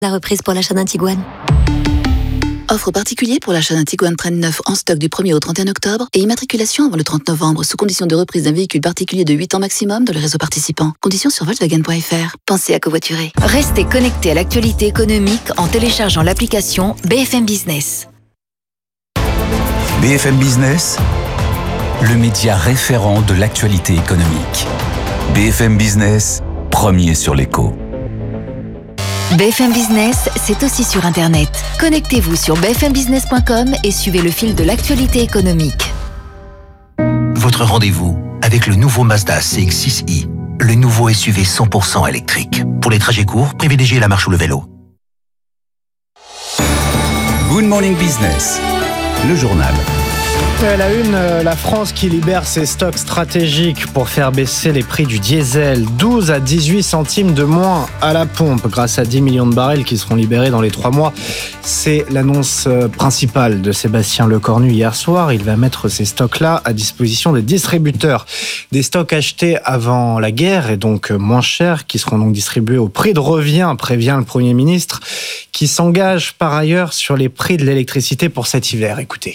La reprise pour l'achat d'un Tiguan. Offre particulier pour l'achat d'un Tiguan Trail 9 en stock du 1er au 31 octobre et immatriculation avant le 30 novembre sous condition de reprise d'un véhicule particulier de 8 ans maximum dans le réseau participant. Conditions sur Volkswagen.fr. Pensez à covoiturer. Restez connectés à l'actualité économique en téléchargeant l'application BFM Business. BFM Business, le média référent de l'actualité économique. BFM Business, premier sur l'écho. BFM Business, c'est aussi sur Internet. Connectez-vous sur bfmbusiness.com et suivez le fil de l'actualité économique. Votre rendez-vous avec le nouveau Mazda CX-6i, le nouveau SUV 100% électrique. Pour les trajets courts, privilégiez la marche ou le vélo. Good Morning Business, le journal. À la une, la France qui libère ses stocks stratégiques pour faire baisser les prix du diesel. 12 à 18 centimes de moins à la pompe grâce à 10 millions de barils qui seront libérés dans les 3 mois. C'est l'annonce principale de Sébastien Lecornu hier soir. Il va mettre ces stocks-là à disposition des distributeurs. Des stocks achetés avant la guerre et donc moins chers qui seront donc distribués au prix de revient, prévient le Premier ministre, qui s'engage par ailleurs sur les prix de l'électricité pour cet hiver. Écoutez.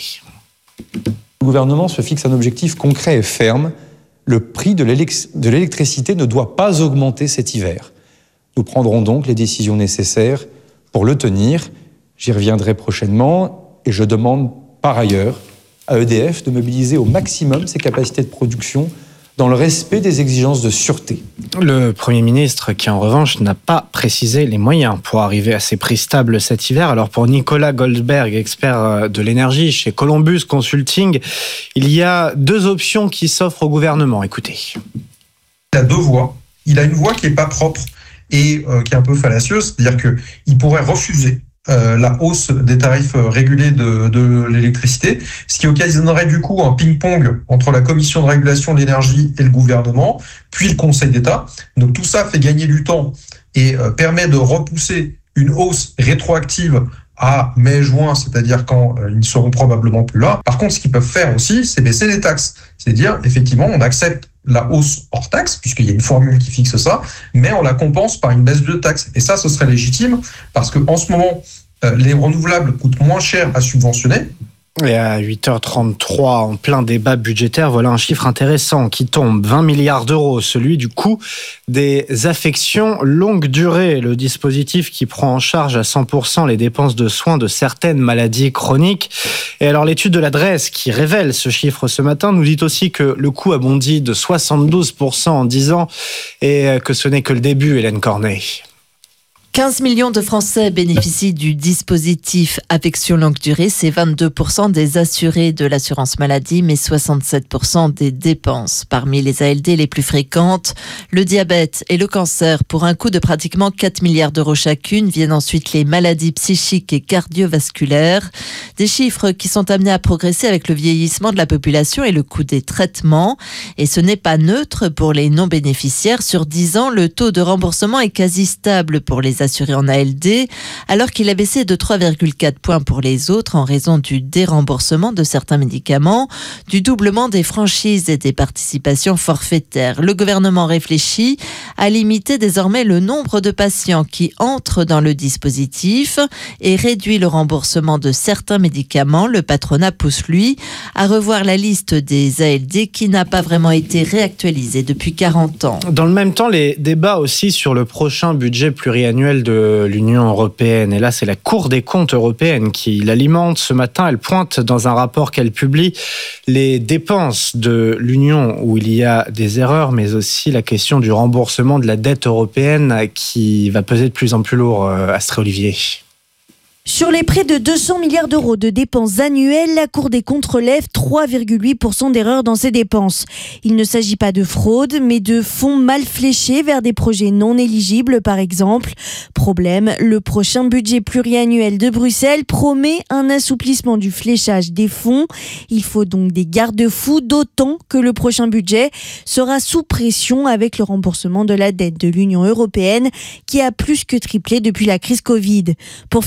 Le gouvernement se fixe un objectif concret et ferme. Le prix de l'électricité ne doit pas augmenter cet hiver. Nous prendrons donc les décisions nécessaires pour le tenir. J'y reviendrai prochainement et je demande par ailleurs à EDF de mobiliser au maximum ses capacités de production dans le respect des exigences de sûreté. Le Premier ministre qui, en revanche, n'a pas précisé les moyens pour arriver à ces prix stables cet hiver. Alors pour Nicolas Goldberg, expert de l'énergie chez Columbus Consulting, il y a 2 options qui s'offrent au gouvernement. Écoutez. Il a 2 voies. Il a une voie qui n'est pas propre et qui est un peu fallacieuse, c'est-à-dire qu'il pourrait refuser la hausse des tarifs régulés de l'électricité, ce qui occasionnerait du coup un ping-pong entre la Commission de régulation de l'énergie et le gouvernement, puis le Conseil d'État. Donc tout ça fait gagner du temps et permet de repousser une hausse rétroactive à mai-juin, c'est-à-dire quand ils ne seront probablement plus là. Par contre, ce qu'ils peuvent faire aussi, c'est baisser les taxes. C'est-à-dire, effectivement, on accepte la hausse hors taxe, puisqu'il y a une formule qui fixe ça, mais on la compense par une baisse de taxes. Et ça, ce serait légitime, parce qu'en ce moment, les renouvelables coûtent moins cher à subventionner. Et à 8h33, en plein débat budgétaire, voilà un chiffre intéressant qui tombe. 20 milliards d'euros, celui du coût des affections longue durée. Le dispositif qui prend en charge à 100% les dépenses de soins de certaines maladies chroniques. Et alors l'étude de l'adresse qui révèle ce chiffre ce matin nous dit aussi que le coût a bondi de 72% en 10 ans et que ce n'est que le début, Hélène Cornet. 15 millions de Français bénéficient du dispositif affection longue durée. C'est 22% des assurés de l'assurance maladie, mais 67% des dépenses. Parmi les ALD les plus fréquentes, le diabète et le cancer, pour un coût de pratiquement 4 milliards d'euros chacune, viennent ensuite les maladies psychiques et cardiovasculaires. Des chiffres qui sont amenés à progresser avec le vieillissement de la population et le coût des traitements. Et ce n'est pas neutre pour les non-bénéficiaires. Sur 10 ans, le taux de remboursement est quasi stable pour les assurés en ALD, alors qu'il a baissé de 3,4 points pour les autres en raison du déremboursement de certains médicaments, du doublement des franchises et des participations forfaitaires. Le gouvernement réfléchit à limiter désormais le nombre de patients qui entrent dans le dispositif et réduit le remboursement de certains médicaments. Le patronat pousse, lui, à revoir la liste des ALD qui n'a pas vraiment été réactualisée depuis 40 ans. Dans le même temps, les débats aussi sur le prochain budget pluriannuel de l'Union européenne. Et là, c'est la Cour des comptes européenne qui l'alimente. Ce matin, elle pointe dans un rapport qu'elle publie les dépenses de l'Union où il y a des erreurs, mais aussi la question du remboursement de la dette européenne qui va peser de plus en plus lourd. Astrée Olivier. Sur les près de 200 milliards d'euros de dépenses annuelles, la Cour des comptes relève 3,8% d'erreurs dans ces dépenses. Il ne s'agit pas de fraude, mais de fonds mal fléchés vers des projets non éligibles, par exemple. Problème, le prochain budget pluriannuel de Bruxelles promet un assouplissement du fléchage des fonds. Il faut donc des garde-fous, d'autant que le prochain budget sera sous pression avec le remboursement de la dette de l'Union européenne, qui a plus que triplé depuis la crise Covid. Pour financer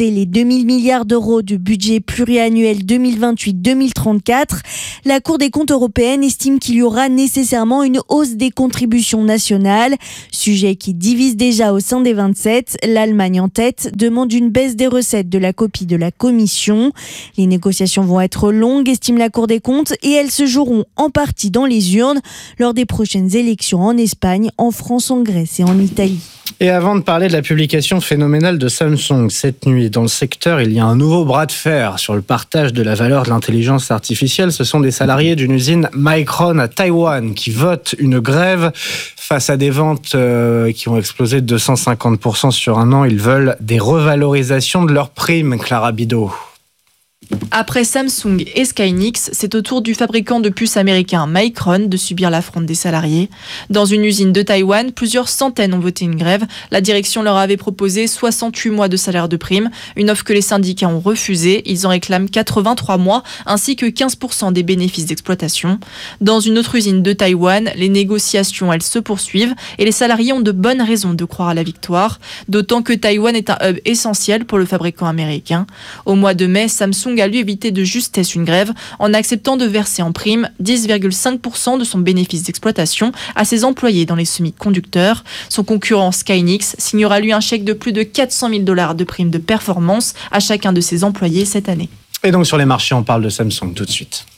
respecter les 2000 milliards d'euros de budget pluriannuel 2028-2034. La Cour des comptes européenne estime qu'il y aura nécessairement une hausse des contributions nationales, sujet qui divise déjà au sein des 27. L'Allemagne en tête demande une baisse des recettes de la copie de la Commission. Les négociations vont être longues, estime la Cour des comptes, et elles se joueront en partie dans les urnes lors des prochaines élections en Espagne, en France, en Grèce et en Italie. Et avant de parler de la publication phénoménale de Samsung cette nuit, dans le secteur, il y a un nouveau bras de fer sur le partage de la valeur de l'intelligence artificielle. Ce sont des salariés d'une usine Micron à Taïwan qui votent une grève face à des ventes qui ont explosé de 250% sur un an. Ils veulent des revalorisations de leurs primes, Clara Bidot. Après Samsung et Skynix, c'est au tour du fabricant de puces américain Micron de subir l'affront des salariés. Dans une usine de Taïwan, plusieurs centaines ont voté une grève. La direction leur avait proposé 68 mois de salaire de prime, une offre que les syndicats ont refusée. Ils en réclament 83 mois, ainsi que 15% des bénéfices d'exploitation. Dans une autre usine de Taïwan, les négociations, elles se poursuivent et les salariés ont de bonnes raisons de croire à la victoire, d'autant que Taïwan est un hub essentiel pour le fabricant américain. Au mois de mai, Samsung a lui évité de justesse une grève en acceptant de verser en prime 10,5% de son bénéfice d'exploitation à ses employés dans les semi-conducteurs. Son concurrent Skynix signera lui un chèque de plus de 400 000 $ de prime de performance à chacun de ses employés cette année. Et donc sur les marchés, on parle de Samsung tout de suite.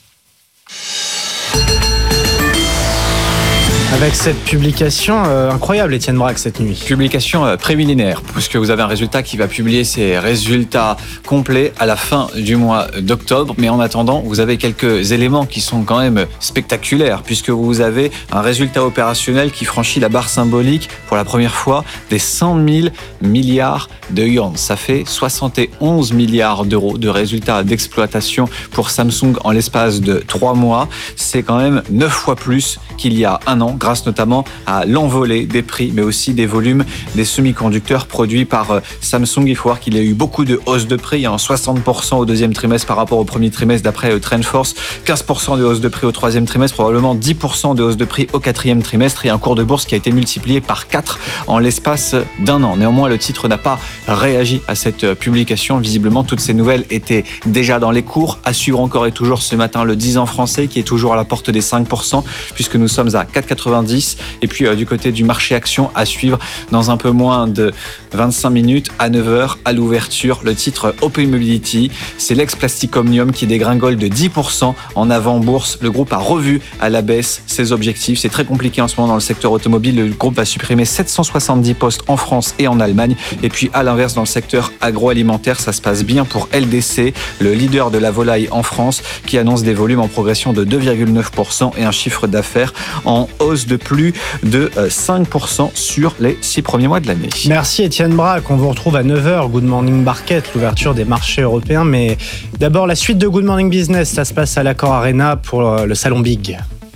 Avec cette publication incroyable, Étienne Braque, cette nuit. Publication préliminaire, puisque vous avez un résultat qui va publier ses résultats complets à la fin du mois d'octobre. Mais en attendant, vous avez quelques éléments qui sont quand même spectaculaires, puisque vous avez un résultat opérationnel qui franchit la barre symbolique pour la première fois des 100 000 milliards de yuan. Ça fait 71 milliards d'euros de résultats d'exploitation pour Samsung en l'espace de 3 mois. C'est quand même 9 fois plus qu'il y a un an, grâce notamment à l'envolée des prix, mais aussi des volumes des semi-conducteurs produits par Samsung. Il faut voir qu'il y a eu beaucoup de hausses de prix, 60% au deuxième trimestre par rapport au premier trimestre d'après TrendForce, 15% de hausse de prix au troisième trimestre, probablement 10% de hausse de prix au quatrième trimestre et un cours de bourse qui a été multiplié par 4 en l'espace d'un an. Néanmoins, le titre n'a pas réagi à cette publication. Visiblement, toutes ces nouvelles étaient déjà dans les cours. À suivre encore et toujours ce matin le 10 ans français qui est toujours à la porte des 5%, puisque nous sommes à 4,90. Et puis du côté du marché action, à suivre dans un peu moins de 25 minutes à 9h à l'ouverture, le titre OPmobility. C'est l'ex-Plastic Omnium qui dégringole de 10% en avant-bourse. Le groupe a revu à la baisse ses objectifs. C'est très compliqué en ce moment dans le secteur automobile. Le groupe va supprimer 770 postes en France et en Allemagne. Et puis à l'inverse, dans le secteur agroalimentaire, ça se passe bien pour LDC, le leader de la volaille en France, qui annonce des volumes en progression de 2,9% et un chiffre d'affaires en hausse de plus de 5% sur les 6 premiers mois de l'année. Merci Étienne Braque, on vous retrouve à 9h, Good Morning Market, l'ouverture des marchés européens. Mais d'abord, la suite de Good Morning Business, ça se passe à l'Accor Arena pour le Salon Big.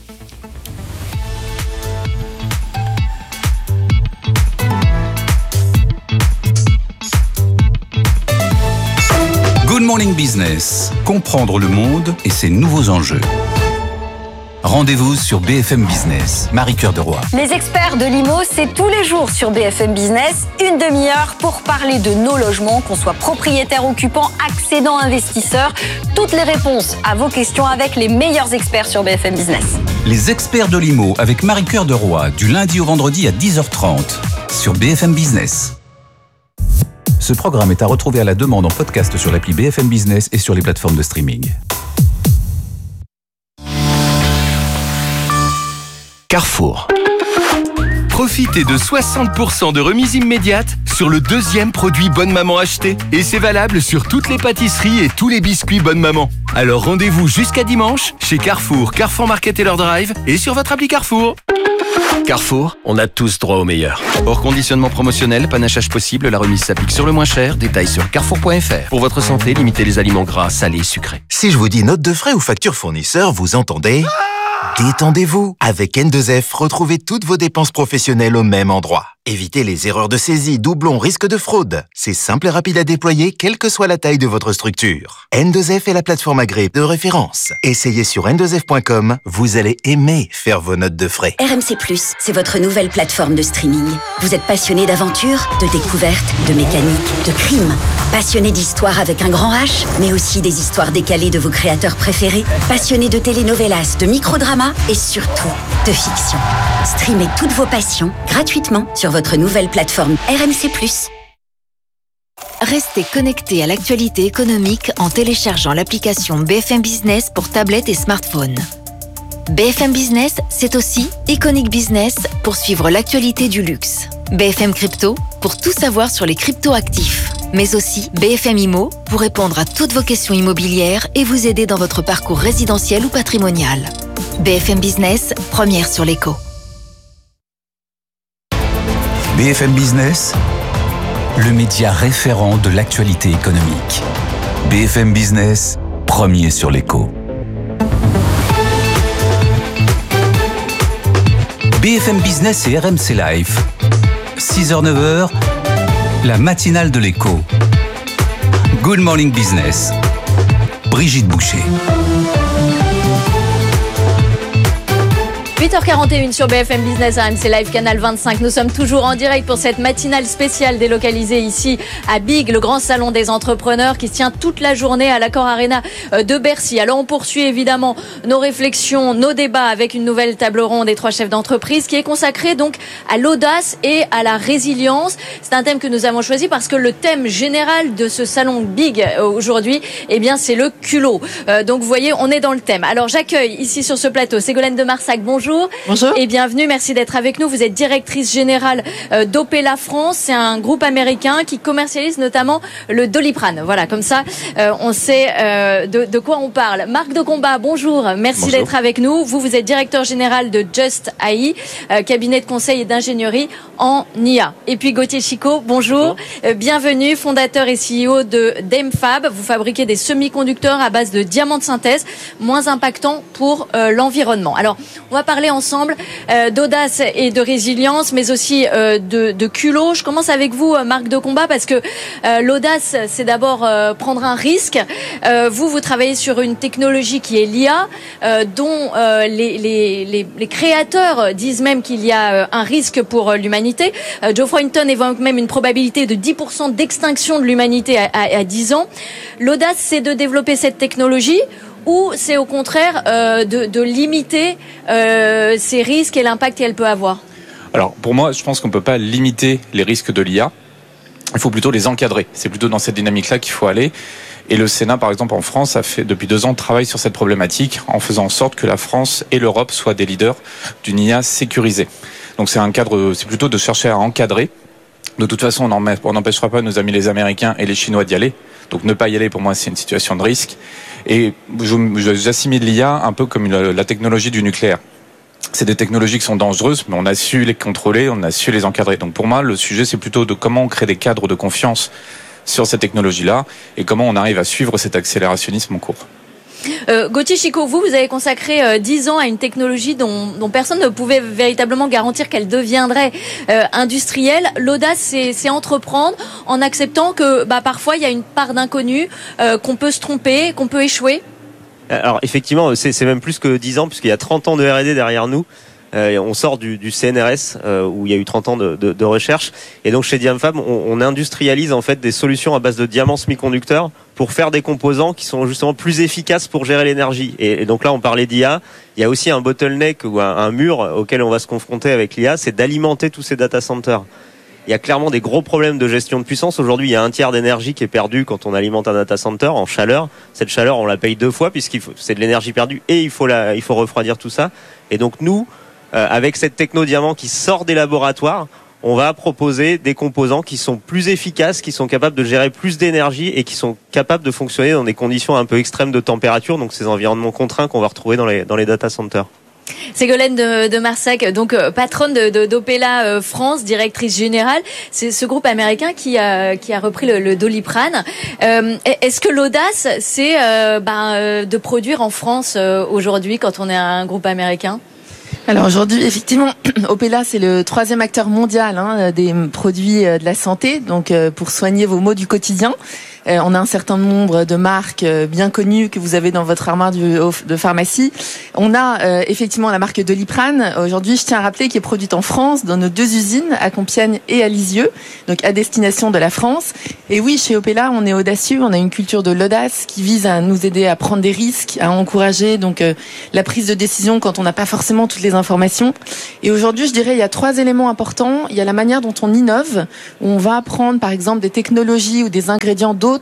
Good Morning Business, comprendre le monde et ses nouveaux enjeux. Rendez-vous sur BFM Business, Marie-Cœur de Roy. Les experts de l'IMO, c'est tous les jours sur BFM Business, une demi-heure pour parler de nos logements, qu'on soit propriétaire, occupant, accédant, investisseur. Toutes les réponses à vos questions avec les meilleurs experts sur BFM Business. Les experts de l'IMO avec Marie-Cœur de Roy, du lundi au vendredi à 10h30 sur BFM Business. Ce programme est à retrouver à la demande en podcast sur l'appli BFM Business et sur les plateformes de streaming. Carrefour. Profitez de 60% de remise immédiate sur le deuxième produit Bonne Maman acheté. Et c'est valable sur toutes les pâtisseries et tous les biscuits Bonne Maman. Alors rendez-vous jusqu'à dimanche chez Carrefour, Carrefour Market et leur drive et sur votre appli Carrefour. Carrefour, on a tous droit au meilleur. Hors conditionnement promotionnel, panachage possible, la remise s'applique sur le moins cher. Détails sur carrefour.fr. Pour votre santé, limitez les aliments gras, salés et sucrés. Si je vous dis note de frais ou facture fournisseur, vous entendez ? Détendez-vous. Avec N2F, retrouvez toutes vos dépenses professionnelles au même endroit. Évitez les erreurs de saisie, doublons, risques de fraude. C'est simple et rapide à déployer, quelle que soit la taille de votre structure. N2F est la plateforme agréée de référence. Essayez sur n2f.com, vous allez aimer faire vos notes de frais. RMC+, c'est votre nouvelle plateforme de streaming. Vous êtes passionné d'aventure, de découverte, de mécanique, de crime. Passionné d'histoire avec un grand H, mais aussi des histoires décalées de vos créateurs préférés. Passionné de telenovelas, de microdramas et surtout de fiction. Streamez toutes vos passions gratuitement sur votre nouvelle plateforme RMC+. Restez connectés à l'actualité économique en téléchargeant l'application BFM Business pour tablette et smartphone. BFM Business, c'est aussi Iconic Business pour suivre l'actualité du luxe. BFM Crypto pour tout savoir sur les crypto-actifs. Mais aussi BFM Immo pour répondre à toutes vos questions immobilières et vous aider dans votre parcours résidentiel ou patrimonial. BFM Business, première sur l'éco. BFM Business, le média référent de l'actualité économique. BFM Business, premier sur l'éco. BFM Business et RMC Live. 6h-9h, la matinale de l'écho. Good Morning Business. Brigitte Boucher. 8h41 sur BFM Business, RMC Live, canal 25. Nous sommes toujours en direct pour cette matinale spéciale délocalisée ici à Big, le grand salon des entrepreneurs qui se tient toute la journée à l'Accor Arena de Bercy. Alors on poursuit évidemment nos réflexions, nos débats avec une nouvelle table ronde des 3 chefs d'entreprise qui est consacrée donc à l'audace et à la résilience. C'est un thème que nous avons choisi parce que le thème général de ce salon Big aujourd'hui, eh bien c'est le culot. Donc vous voyez, on est dans le thème. Alors j'accueille ici sur ce plateau Ségolène de Marsac. Bonjour. Bonjour. Et bienvenue, merci d'être avec nous. Vous êtes directrice générale d'Opella France. C'est un groupe américain qui commercialise notamment le Doliprane. Voilà, comme ça, on sait de quoi on parle. Marc de Combat, bonjour. Merci d'être avec nous. Vous êtes directeur général de Just AI, cabinet de conseil et d'ingénierie en IA. Et puis Gauthier Chicot, bonjour. Bienvenue, fondateur et CEO de Demfab. Vous fabriquez des semi-conducteurs à base de diamants de synthèse, moins impactants pour l'environnement. Alors, on va parler ensemble d'audace et de résilience, mais aussi de culot. Je commence avec vous, Marc de Combat, parce que l'audace, c'est d'abord prendre un risque. Vous travaillez sur une technologie qui est l'IA, dont les créateurs disent même qu'il y a un risque pour l'humanité. Geoffroy Hinton évoque même une probabilité de 10% d'extinction de l'humanité à 10 ans. L'audace, c'est de développer cette technologie, ou c'est au contraire de limiter ces risques et l'impact qu'elle peut avoir? Alors pour moi, je pense qu'on ne peut pas limiter les risques de l'IA. Il faut plutôt les encadrer. C'est plutôt dans cette dynamique-là qu'il faut aller. Et le Sénat, par exemple, en France, a fait depuis 2 ans travaille sur cette problématique en faisant en sorte que la France et l'Europe soient des leaders d'une IA sécurisée. Donc c'est un cadre, c'est plutôt de chercher à encadrer. De toute façon, on n'empêchera pas nos amis les Américains et les Chinois d'y aller. Donc ne pas y aller, pour moi, c'est une situation de risque. Et j'assimile l'IA un peu comme la technologie du nucléaire. C'est des technologies qui sont dangereuses, mais on a su les contrôler, on a su les encadrer. Donc pour moi, le sujet, c'est plutôt de comment on crée des cadres de confiance sur cette technologie-là et comment on arrive à suivre cet accélérationnisme en cours. Gauthier Chicot, vous avez consacré 10 ans à une technologie dont personne ne pouvait véritablement garantir qu'elle deviendrait industrielle. L'audace, c'est entreprendre en acceptant que parfois il y a une part d'inconnu, qu'on peut se tromper, qu'on peut échouer. Alors effectivement, c'est même plus que 10 ans puisqu'il y a 30 ans de R&D derrière nous. On sort du CNRS où il y a eu 30 ans de recherche, et donc chez Demfab on industrialise en fait des solutions à base de diamants semi-conducteurs pour faire des composants qui sont justement plus efficaces pour gérer l'énergie. Et donc là on parlait d'IA, il y a aussi un bottleneck ou un mur auquel on va se confronter avec l'IA, c'est d'alimenter tous ces data centers. Il y a clairement des gros problèmes de gestion de puissance. Aujourd'hui, il y a 1/3 d'énergie qui est perdue quand on alimente un data center en chaleur. Cette chaleur, on la paye 2 fois c'est de l'énergie perdue et il faut refroidir tout ça. Et donc nous, avec cette techno-diamant qui sort des laboratoires, on va proposer des composants qui sont plus efficaces, qui sont capables de gérer plus d'énergie et qui sont capables de fonctionner dans des conditions un peu extrêmes de température, donc ces environnements contraints qu'on va retrouver dans les data centers. Ségolène de Marsac, donc patronne d'Opella France, directrice générale. C'est ce groupe américain qui a repris le Doliprane. Est-ce que l'audace, c'est de produire en France aujourd'hui quand on est un groupe américain ? Alors aujourd'hui, effectivement, Opella, c'est le 3e acteur mondial des produits de la santé, donc pour soigner vos maux du quotidien. On a un certain nombre de marques bien connues que vous avez dans votre armoire de pharmacie. On a effectivement la marque Doliprane. Aujourd'hui, je tiens à rappeler qu'elle est produite en France, dans nos 2 usines, à Compiègne et à Lisieux, donc à destination de la France. Et oui, chez Opella, on est audacieux, on a une culture de l'audace qui vise à nous aider à prendre des risques, à encourager donc la prise de décision quand on n'a pas forcément toutes les informations. Et aujourd'hui, je dirais, il y a 3 éléments importants. Il y a la manière dont on innove, où on va prendre par exemple des technologies ou des ingrédients d'autres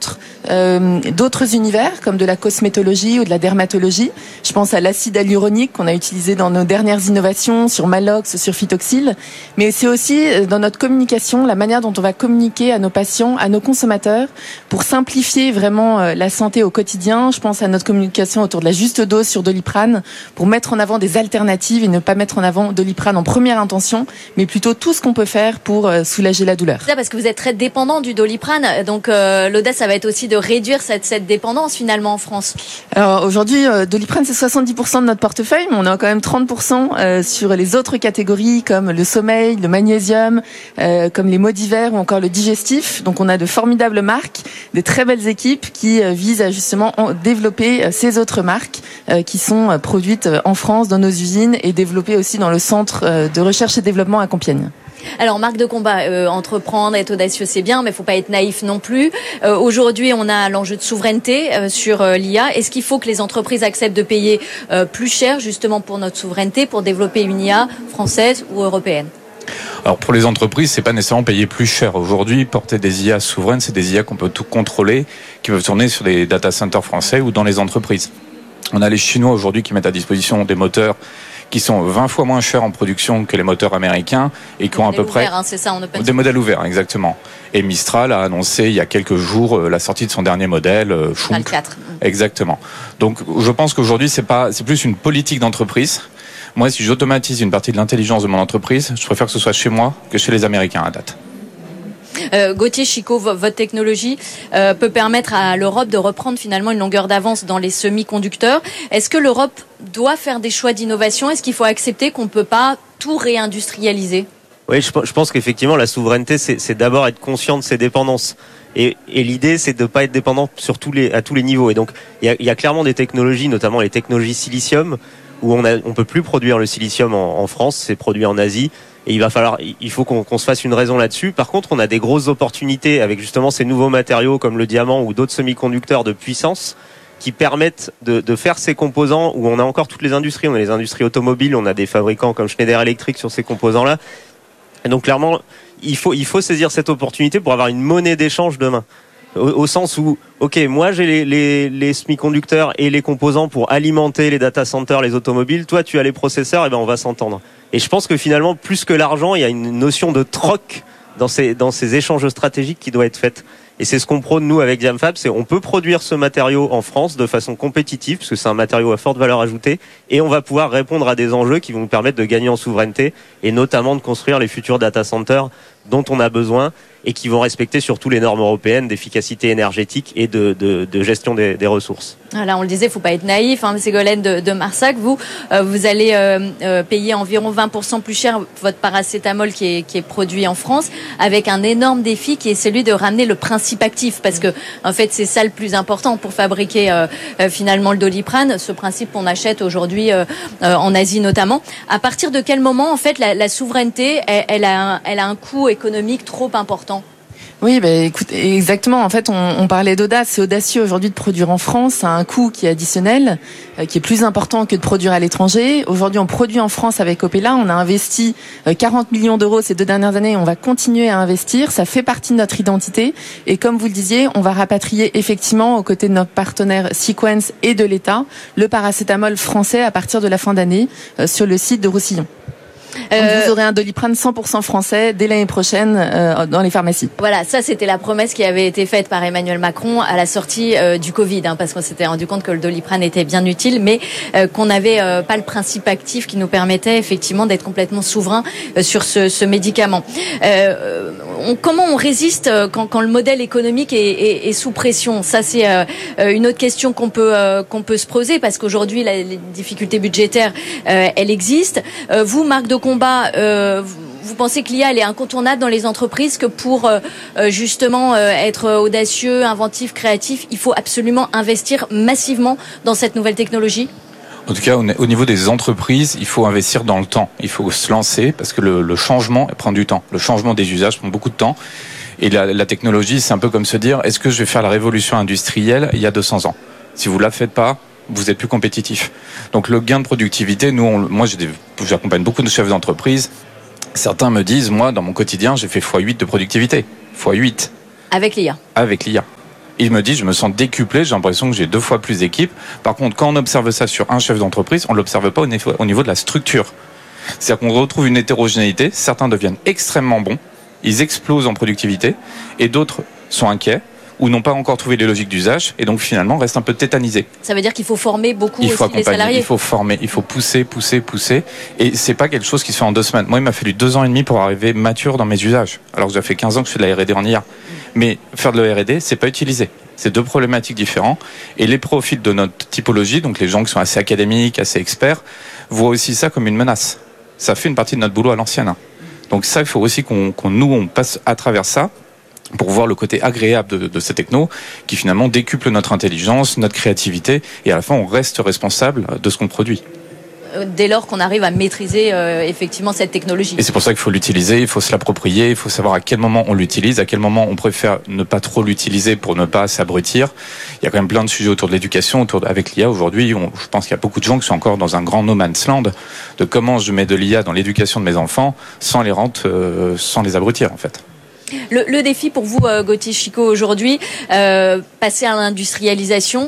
univers, comme de la cosmétologie ou de la dermatologie. Je pense à l'acide hyaluronique qu'on a utilisé dans nos dernières innovations sur Malox, sur Phytoxyl. Mais c'est aussi dans notre communication, la manière dont on va communiquer à nos patients, à nos consommateurs, pour simplifier vraiment la santé au quotidien. Je pense à notre communication autour de la juste dose sur Doliprane, pour mettre en avant des alternatives et ne pas mettre en avant Doliprane en première intention, mais plutôt tout ce qu'on peut faire pour soulager la douleur. C'est ça, parce que vous êtes très dépendant du Doliprane, donc l'audace, ça va être aussi de réduire cette dépendance finalement en France. Alors aujourd'hui, Doliprane, c'est 70% de notre portefeuille, mais on a quand même 30% sur les autres catégories comme le sommeil, le magnésium, comme les maux d'hiver ou encore le digestif. Donc on a de formidables marques, des très belles équipes qui visent à justement développer ces autres marques qui sont produites en France, dans nos usines, et développées aussi dans le centre de recherche et développement à Compiègne. Alors, marque de combat, entreprendre, être audacieux, c'est bien, mais il ne faut pas être naïf non plus. Aujourd'hui, on a l'enjeu de souveraineté sur l'IA. Est-ce qu'il faut que les entreprises acceptent de payer plus cher, justement, pour notre souveraineté, pour développer une IA française ou européenne ? Alors pour les entreprises, c'est pas nécessairement payer plus cher. Aujourd'hui, porter des IA souveraines, c'est des IA qu'on peut tout contrôler, qui peuvent tourner sur des data centers français ou dans les entreprises. On a les Chinois aujourd'hui qui mettent à disposition des moteurs qui sont 20 fois moins chers en production que les moteurs américains et qui ont à peu près c'est ça, on des modèles ouverts, exactement. Et Mistral a annoncé il y a quelques jours la sortie de son dernier modèle, Schunk. 4. Exactement. Donc je pense qu'aujourd'hui c'est plus une politique d'entreprise. Moi, si j'automatise une partie de l'intelligence de mon entreprise, je préfère que ce soit chez moi que chez les Américains à date. Gauthier Chicot, votre technologie peut permettre à l'Europe de reprendre finalement une longueur d'avance dans les semi-conducteurs. Est-ce que l'Europe doit faire des choix d'innovation ? Est-ce qu'il faut accepter qu'on ne peut pas tout réindustrialiser ? Oui, je pense qu'effectivement, la souveraineté, c'est d'abord être conscient de ses dépendances. Et l'idée, c'est de ne pas être dépendant à tous les niveaux. Et donc, il y a clairement des technologies, notamment les technologies silicium, où on peut plus produire le silicium en France, c'est produit en Asie. Et il faut qu'on se fasse une raison là-dessus. Par contre, on a des grosses opportunités avec justement ces nouveaux matériaux comme le diamant ou d'autres semi-conducteurs de puissance qui permettent de faire ces composants où on a encore toutes les industries. On a les industries automobiles, on a des fabricants comme Schneider Electric sur ces composants-là. Et donc clairement, il faut saisir cette opportunité pour avoir une monnaie d'échange demain. Au sens où, ok, moi j'ai les semi-conducteurs et les composants pour alimenter les data centers, les automobiles. Toi, tu as les processeurs, et ben on va s'entendre. Et je pense que finalement, plus que l'argent, il y a une notion de troc dans ces échanges stratégiques qui doit être faite. Et c'est ce qu'on prône nous avec Diamfab, c'est on peut produire ce matériau en France de façon compétitive, parce que c'est un matériau à forte valeur ajoutée, et on va pouvoir répondre à des enjeux qui vont nous permettre de gagner en souveraineté, et notamment de construire les futurs data centers dont on a besoin, et qui vont respecter surtout les normes européennes d'efficacité énergétique et de gestion des ressources. Là, on le disait, il ne faut pas être naïf. Ségolène de Marsac, vous allez payer environ 20% plus cher votre paracétamol qui est produit en France, avec un énorme défi qui est celui de ramener le principe actif, parce que en fait, c'est ça le plus important pour fabriquer finalement le Doliprane, ce principe qu'on achète aujourd'hui en Asie notamment. À partir de quel moment, en fait, la souveraineté, elle a un coût économique trop important? Oui, écoute, exactement. En fait, on parlait d'audace. C'est audacieux aujourd'hui de produire en France à un coût qui est additionnel, qui est plus important que de produire à l'étranger. Aujourd'hui, on produit en France avec Opella. On a investi 40 millions d'euros ces 2 dernières années. On va continuer à investir. Ça fait partie de notre identité. Et comme vous le disiez, on va rapatrier effectivement, aux côtés de notre partenaire Sequence et de l'État, le paracétamol français à partir de la fin d'année sur le site de Roussillon. Donc vous aurez un Doliprane 100% français dès l'année prochaine dans les pharmacies. Voilà, ça c'était la promesse qui avait été faite par Emmanuel Macron à la sortie du Covid, parce qu'on s'était rendu compte que le Doliprane était bien utile, mais qu'on n'avait pas le principe actif qui nous permettait effectivement d'être complètement souverain sur ce médicament. Comment on résiste quand le modèle économique est sous pression? Ça c'est une autre question qu'on peut se poser, parce qu'aujourd'hui les difficultés budgétaires elles existent. Vous, Marc de Combat, vous pensez que l'IA elle est incontournable dans les entreprises, que pour justement être audacieux, inventif, créatif, il faut absolument investir massivement dans cette nouvelle technologie? En tout cas, au niveau des entreprises, il faut investir dans le temps. Il faut se lancer, parce que le changement prend du temps. Le changement des usages prend beaucoup de temps. Et la technologie, c'est un peu comme se dire, est-ce que je vais faire la révolution industrielle il y a 200 ans? Si vous la faites pas, vous êtes plus compétitif. Donc le gain de productivité, moi j'accompagne beaucoup de chefs d'entreprise. Certains me disent, moi dans mon quotidien, j'ai fait x8 de productivité. x8. Avec l'IA. Avec l'IA. Il me dit, je me sens décuplé, j'ai l'impression que j'ai 2 fois plus d'équipes. Par contre, quand on observe ça sur un chef d'entreprise, on ne l'observe pas au niveau de la structure. C'est-à-dire qu'on retrouve une hétérogénéité, certains deviennent extrêmement bons, ils explosent en productivité, et d'autres sont inquiets, ou n'ont pas encore trouvé les logiques d'usage, et donc finalement restent un peu tétanisés. Ça veut dire qu'il faut former beaucoup aussi les salariés. Il faut former, il faut pousser, et c'est pas quelque chose qui se fait en 2 semaines. Moi, il m'a fallu 2 ans et demi pour arriver mature dans mes usages, alors que j'ai fait 15 ans que je fais de la R&D en IA. Mais faire de la R&D, c'est pas utiliser. C'est 2 problématiques différentes, et les profils de notre typologie, donc les gens qui sont assez académiques, assez experts, voient aussi ça comme une menace. Ça fait une partie de notre boulot à l'ancienne. Donc ça, il faut aussi qu'on passe à travers ça, pour voir le côté agréable de ces technos qui finalement décuplent notre intelligence, notre créativité, et à la fin on reste responsable de ce qu'on produit. Dès lors qu'on arrive à maîtriser effectivement cette technologie. Et c'est pour ça qu'il faut l'utiliser, il faut se l'approprier, il faut savoir à quel moment on l'utilise, à quel moment on préfère ne pas trop l'utiliser pour ne pas s'abrutir. Il y a quand même plein de sujets autour de l'éducation, avec l'IA aujourd'hui. Je pense qu'il y a beaucoup de gens qui sont encore dans un grand no man's land de comment je mets de l'IA dans l'éducation de mes enfants sans les abrutir en fait. Le défi pour vous, Gauthier Chicot, aujourd'hui, passer à l'industrialisation,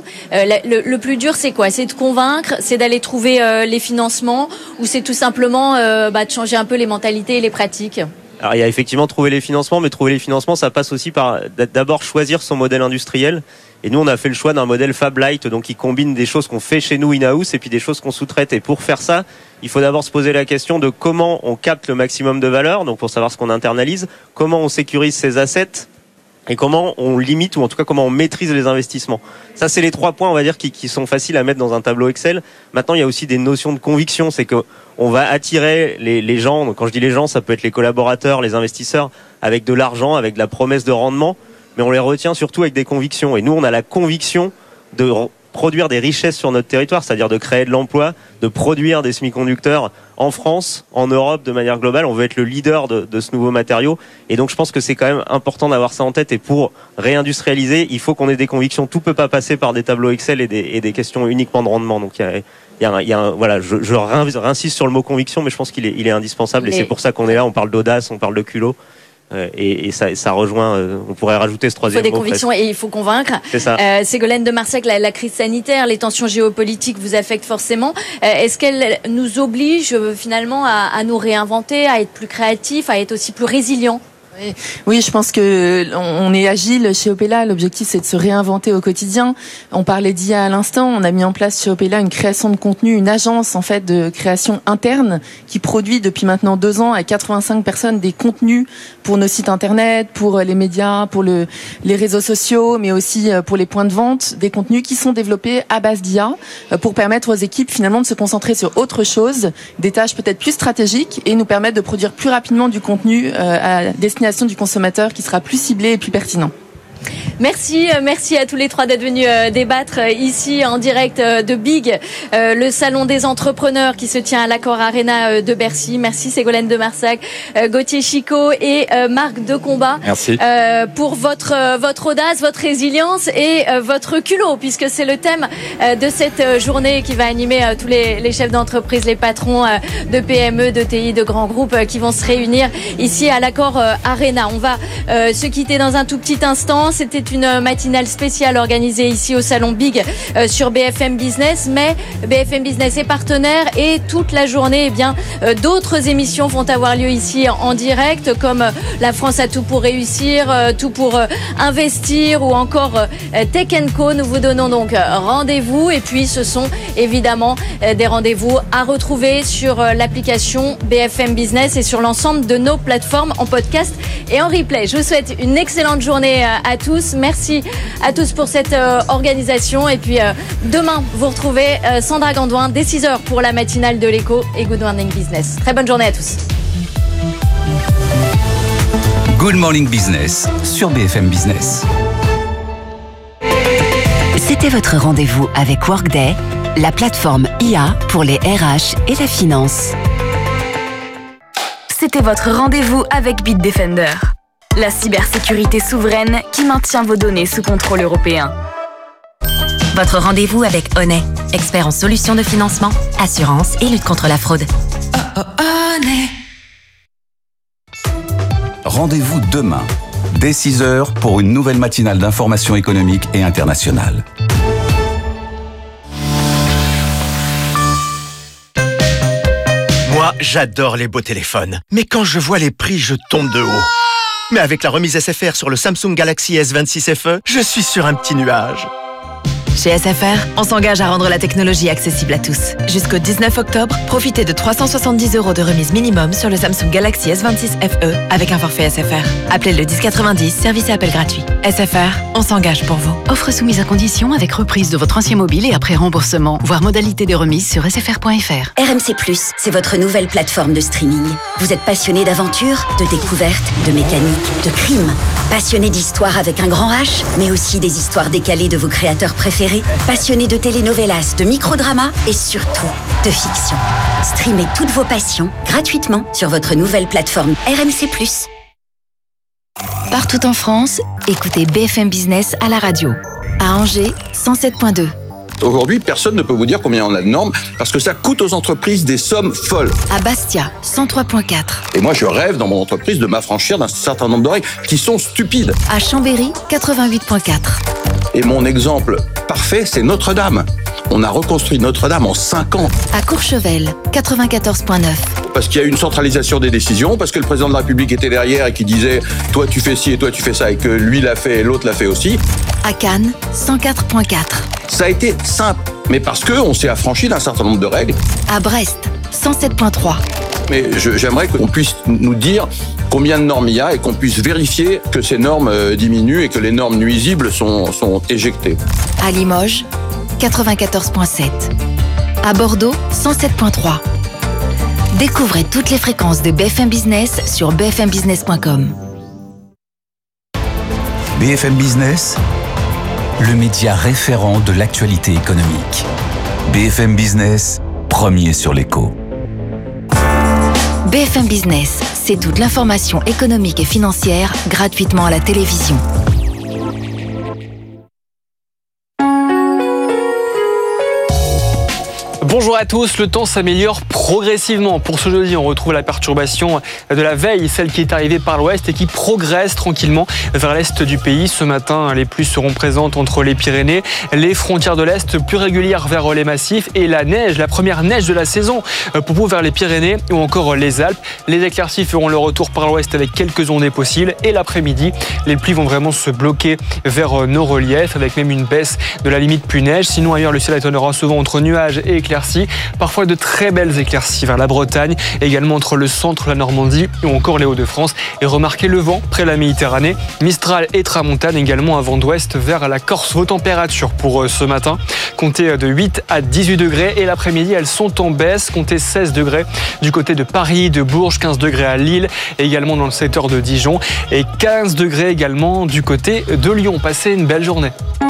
le plus dur, c'est quoi? C'est de convaincre, c'est d'aller trouver les financements, ou c'est tout simplement de changer un peu les mentalités et les pratiques? Alors il y a effectivement trouver les financements, mais trouver les financements, ça passe aussi par d'abord choisir son modèle industriel. Et nous, on a fait le choix d'un modèle Fab Light, donc qui combine des choses qu'on fait chez nous in-house et puis des choses qu'on sous-traite. Et pour faire ça, il faut d'abord se poser la question de comment on capte le maximum de valeur, donc pour savoir ce qu'on internalise, comment on sécurise ses assets et comment on limite, ou en tout cas comment on maîtrise les investissements. Ça, c'est les 3 points, on va dire, qui sont faciles à mettre dans un tableau Excel. Maintenant, il y a aussi des notions de conviction, c'est que on va attirer les gens, donc quand je dis les gens, ça peut être les collaborateurs, les investisseurs, avec de l'argent, avec de la promesse de rendement, mais on les retient surtout avec des convictions. Et nous, on a la conviction de produire des richesses sur notre territoire, c'est-à-dire de créer de l'emploi, de produire des semi-conducteurs en France, en Europe, de manière globale. On veut être le leader de ce nouveau matériau. Et donc, je pense que c'est quand même important d'avoir ça en tête. Et pour réindustrialiser, il faut qu'on ait des convictions. Tout peut pas passer par des tableaux Excel et des questions uniquement de rendement. Donc, voilà, je réinsiste sur le mot conviction, mais je pense qu'il est indispensable. Et c'est pour ça qu'on est là. On parle d'audace, on parle de culot. Et ça rejoint, on pourrait rajouter ce 3e mot. Il faut des convictions et il faut convaincre. C'est ça. Ségolène de Marsac, la crise sanitaire, les tensions géopolitiques vous affectent forcément. Est-ce qu'elle nous oblige finalement à nous réinventer, à être plus créatifs, à être aussi plus résilients? Oui, je pense que on est agile chez Opella. L'objectif, c'est de se réinventer au quotidien. On parlait d'IA à l'instant. On a mis en place chez Opella une création de contenu, une agence en fait de création interne qui produit depuis maintenant 2 ans à 85 personnes des contenus pour nos sites internet, pour les médias, pour les réseaux sociaux, mais aussi pour les points de vente. Des contenus qui sont développés à base d'IA pour permettre aux équipes finalement de se concentrer sur autre chose, des tâches peut-être plus stratégiques et nous permettre de produire plus rapidement du contenu à destination du consommateur qui sera plus ciblé et plus pertinent. Merci à tous les 3 d'être venus débattre ici en direct de Big, le salon des entrepreneurs qui se tient à l'Accor Arena de Bercy. Merci Ségolène de Marsac, Gauthier Chicot et Marc de Combat. Merci. Pour votre audace, votre résilience et votre culot, puisque c'est le thème de cette journée qui va animer tous les chefs d'entreprise, les patrons de PME, de TI, de grands groupes qui vont se réunir ici à l'Accor Arena. On va se quitter dans un tout petit instant. C'était c'est une matinale spéciale organisée ici au Salon Big sur BFM Business, mais BFM Business est partenaire et toute la journée, d'autres émissions vont avoir lieu ici en direct, comme La France a tout pour réussir, tout pour investir ou encore Tech & Co. Nous vous donnons donc rendez-vous et puis ce sont évidemment des rendez-vous à retrouver sur l'application BFM Business et sur l'ensemble de nos plateformes en podcast et en replay. Je vous souhaite une excellente journée à tous. Merci à tous pour cette organisation. Et puis demain, vous retrouvez Sandra Gandoin dès 6h pour la matinale de l'Écho et Good Morning Business. Très bonne journée à tous. Good Morning Business sur BFM Business. C'était votre rendez-vous avec Workday, la plateforme IA pour les RH et la finance. C'était votre rendez-vous avec Bitdefender, la cybersécurité souveraine qui maintient vos données sous contrôle européen. Votre rendez-vous avec Honey, expert en solutions de financement, assurance et lutte contre la fraude. Honey. Rendez-vous demain, dès 6h, pour une nouvelle matinale d'information économique et internationale. Moi, j'adore les beaux téléphones. Mais quand je vois les prix, je tombe de haut. Mais avec la remise SFR sur le Samsung Galaxy S26 FE, je suis sur un petit nuage. Chez SFR, on s'engage à rendre la technologie accessible à tous. Jusqu'au 19 octobre, profitez de 370 € de remise minimum sur le Samsung Galaxy S26 FE avec un forfait SFR. Appelez le 1090, service et appel gratuit. SFR, on s'engage pour vous. Offre soumise à condition avec reprise de votre ancien mobile et après remboursement. Voir modalité des remises sur sfr.fr. RMC+, c'est votre nouvelle plateforme de streaming. Vous êtes passionné d'aventure, de découverte, de mécanique, de crime. Passionné d'histoire avec un grand H, mais aussi des histoires décalées de vos créateurs préférés. Passionné de telenovelas, de microdramas et surtout de fiction. Streamez toutes vos passions gratuitement sur votre nouvelle plateforme RMC+. Partout en France, écoutez BFM Business à la radio. À Angers, 107.2. Aujourd'hui, personne ne peut vous dire combien on a de normes parce que ça coûte aux entreprises des sommes folles. À Bastia, 103.4. Et moi, je rêve dans mon entreprise de m'affranchir d'un certain nombre de règles qui sont stupides. À Chambéry, 88.4. Et mon exemple parfait, c'est Notre-Dame. On a reconstruit Notre-Dame en 5 ans. À Courchevel, 94.9. Parce qu'il y a eu une centralisation des décisions, parce que le président de la République était derrière et qui disait « toi tu fais ci et toi tu fais ça » et que lui l'a fait et l'autre l'a fait aussi. À Cannes, 104.4. Ça a été simple, mais parce qu'on s'est affranchi d'un certain nombre de règles. À Brest, 107.3. Mais j'aimerais qu'on puisse nous dire combien de normes il y a et qu'on puisse vérifier que ces normes diminuent et que les normes nuisibles sont éjectées. À Limoges, 94.7. À Bordeaux, 107.3. Découvrez toutes les fréquences de BFM Business sur bfmbusiness.com. BFM Business, le média référent de l'actualité économique. BFM Business, premier sur l'écho. BFM Business, c'est toute l'information économique et financière gratuitement à la télévision. Bonjour à tous, le temps s'améliore progressivement. Pour ce jeudi, on retrouve la perturbation de la veille, celle qui est arrivée par l'ouest et qui progresse tranquillement vers l'est du pays. Ce matin, les pluies seront présentes entre les Pyrénées, les frontières de l'est, plus régulières vers les massifs et la neige, la première neige de la saison pour vous vers les Pyrénées ou encore les Alpes. Les éclaircies feront le retour par l'ouest avec quelques ondées possibles et l'après-midi, les pluies vont vraiment se bloquer vers nos reliefs avec même une baisse de la limite pluie-neige. Sinon ailleurs, le ciel étonnera souvent entre nuages et éclaircies. Parfois de très belles éclaircies vers la Bretagne, également entre le centre, la Normandie ou encore les Hauts-de-France. Et remarquez le vent près de la Méditerranée, Mistral et Tramontane, également un vent d'ouest vers la Corse. Vos températures pour ce matin, comptez de 8 à 18 degrés et l'après-midi elles sont en baisse, comptez 16 degrés du côté de Paris, de Bourges, 15 degrés à Lille, et également dans le secteur de Dijon et 15 degrés également du côté de Lyon. Passez une belle journée.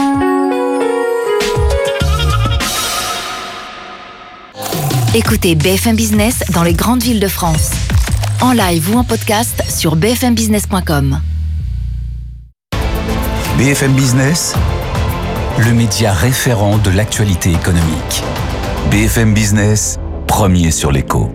Écoutez BFM Business dans les grandes villes de France. En live ou en podcast sur bfmbusiness.com. BFM Business, le média référent de l'actualité économique. BFM Business, premier sur l'écho.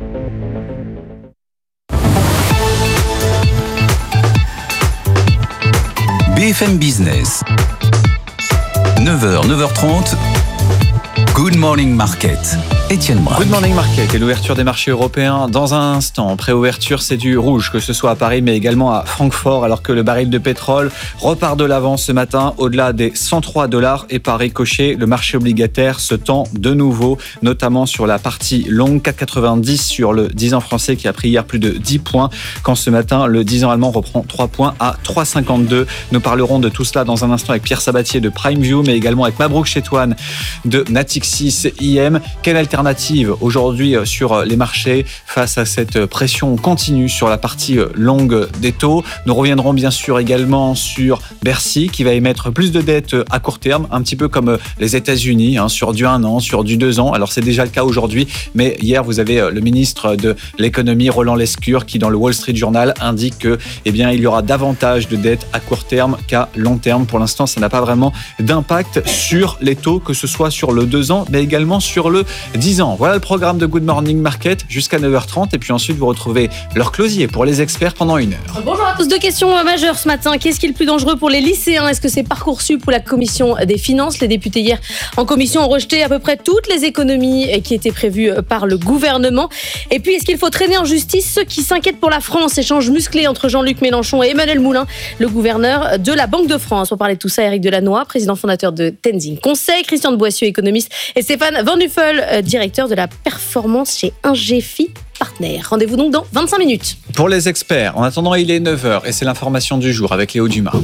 BFM Business. 9h, 9h30. Good Morning Market. Étienne Braque. Good Morning Market et l'ouverture des marchés européens dans un instant. Préouverture, c'est du rouge, que ce soit à Paris mais également à Francfort, alors que le baril de pétrole repart de l'avant ce matin au-delà des $103 et par ricochet, le marché obligataire se tend de nouveau, notamment sur la partie longue, 4,90 sur le 10 ans français qui a pris hier plus de 10 points, quand ce matin le 10 ans allemand reprend 3 points à 3,52. Nous parlerons de tout cela dans un instant avec Pierre Sabatier de PrimeView, mais également avec Mabrouk Chetouane de Natixis IM. Quelle alternative aujourd'hui sur les marchés face à cette pression continue sur la partie longue des taux? Nous reviendrons bien sûr également sur Bercy qui va émettre plus de dettes à court terme, un petit peu comme les États-Unis, sur du 1 an, sur du 2 ans. Alors c'est déjà le cas aujourd'hui, mais hier vous avez le ministre de l'économie Roland Lescure qui dans le Wall Street Journal indique que il y aura davantage de dettes à court terme qu'à long terme. Pour l'instant, ça n'a pas vraiment d'impact sur les taux, que ce soit sur le 2 ans, mais également sur le 10 ans. Voilà le programme de Good Morning Market jusqu'à 9h30 et puis ensuite vous retrouvez leur closier pour les experts pendant 1 heure. Bonjour à tous, 2 questions majeures ce matin. Qu'est-ce qui est le plus dangereux pour les lycéens? Est-ce que c'est Parcoursup ou la commission des finances? Les députés hier en commission ont rejeté à peu près toutes les économies qui étaient prévues par le gouvernement. Et puis est-ce qu'il faut traîner en justice ceux qui s'inquiètent pour la France? Échange musclé entre Jean-Luc Mélenchon et Emmanuel Moulin, le gouverneur de la Banque de France. Pour parler de tout ça, Éric Delannoy, président fondateur de Tenzing Conseil, Christian de Boissieu, économiste, et Stéphane Van Nuffel, directeur de la performance chez Ingefi Partner. Rendez-vous donc dans 25 minutes. Pour les experts, en attendant, il est 9h et c'est l'information du jour avec Léo Dumas.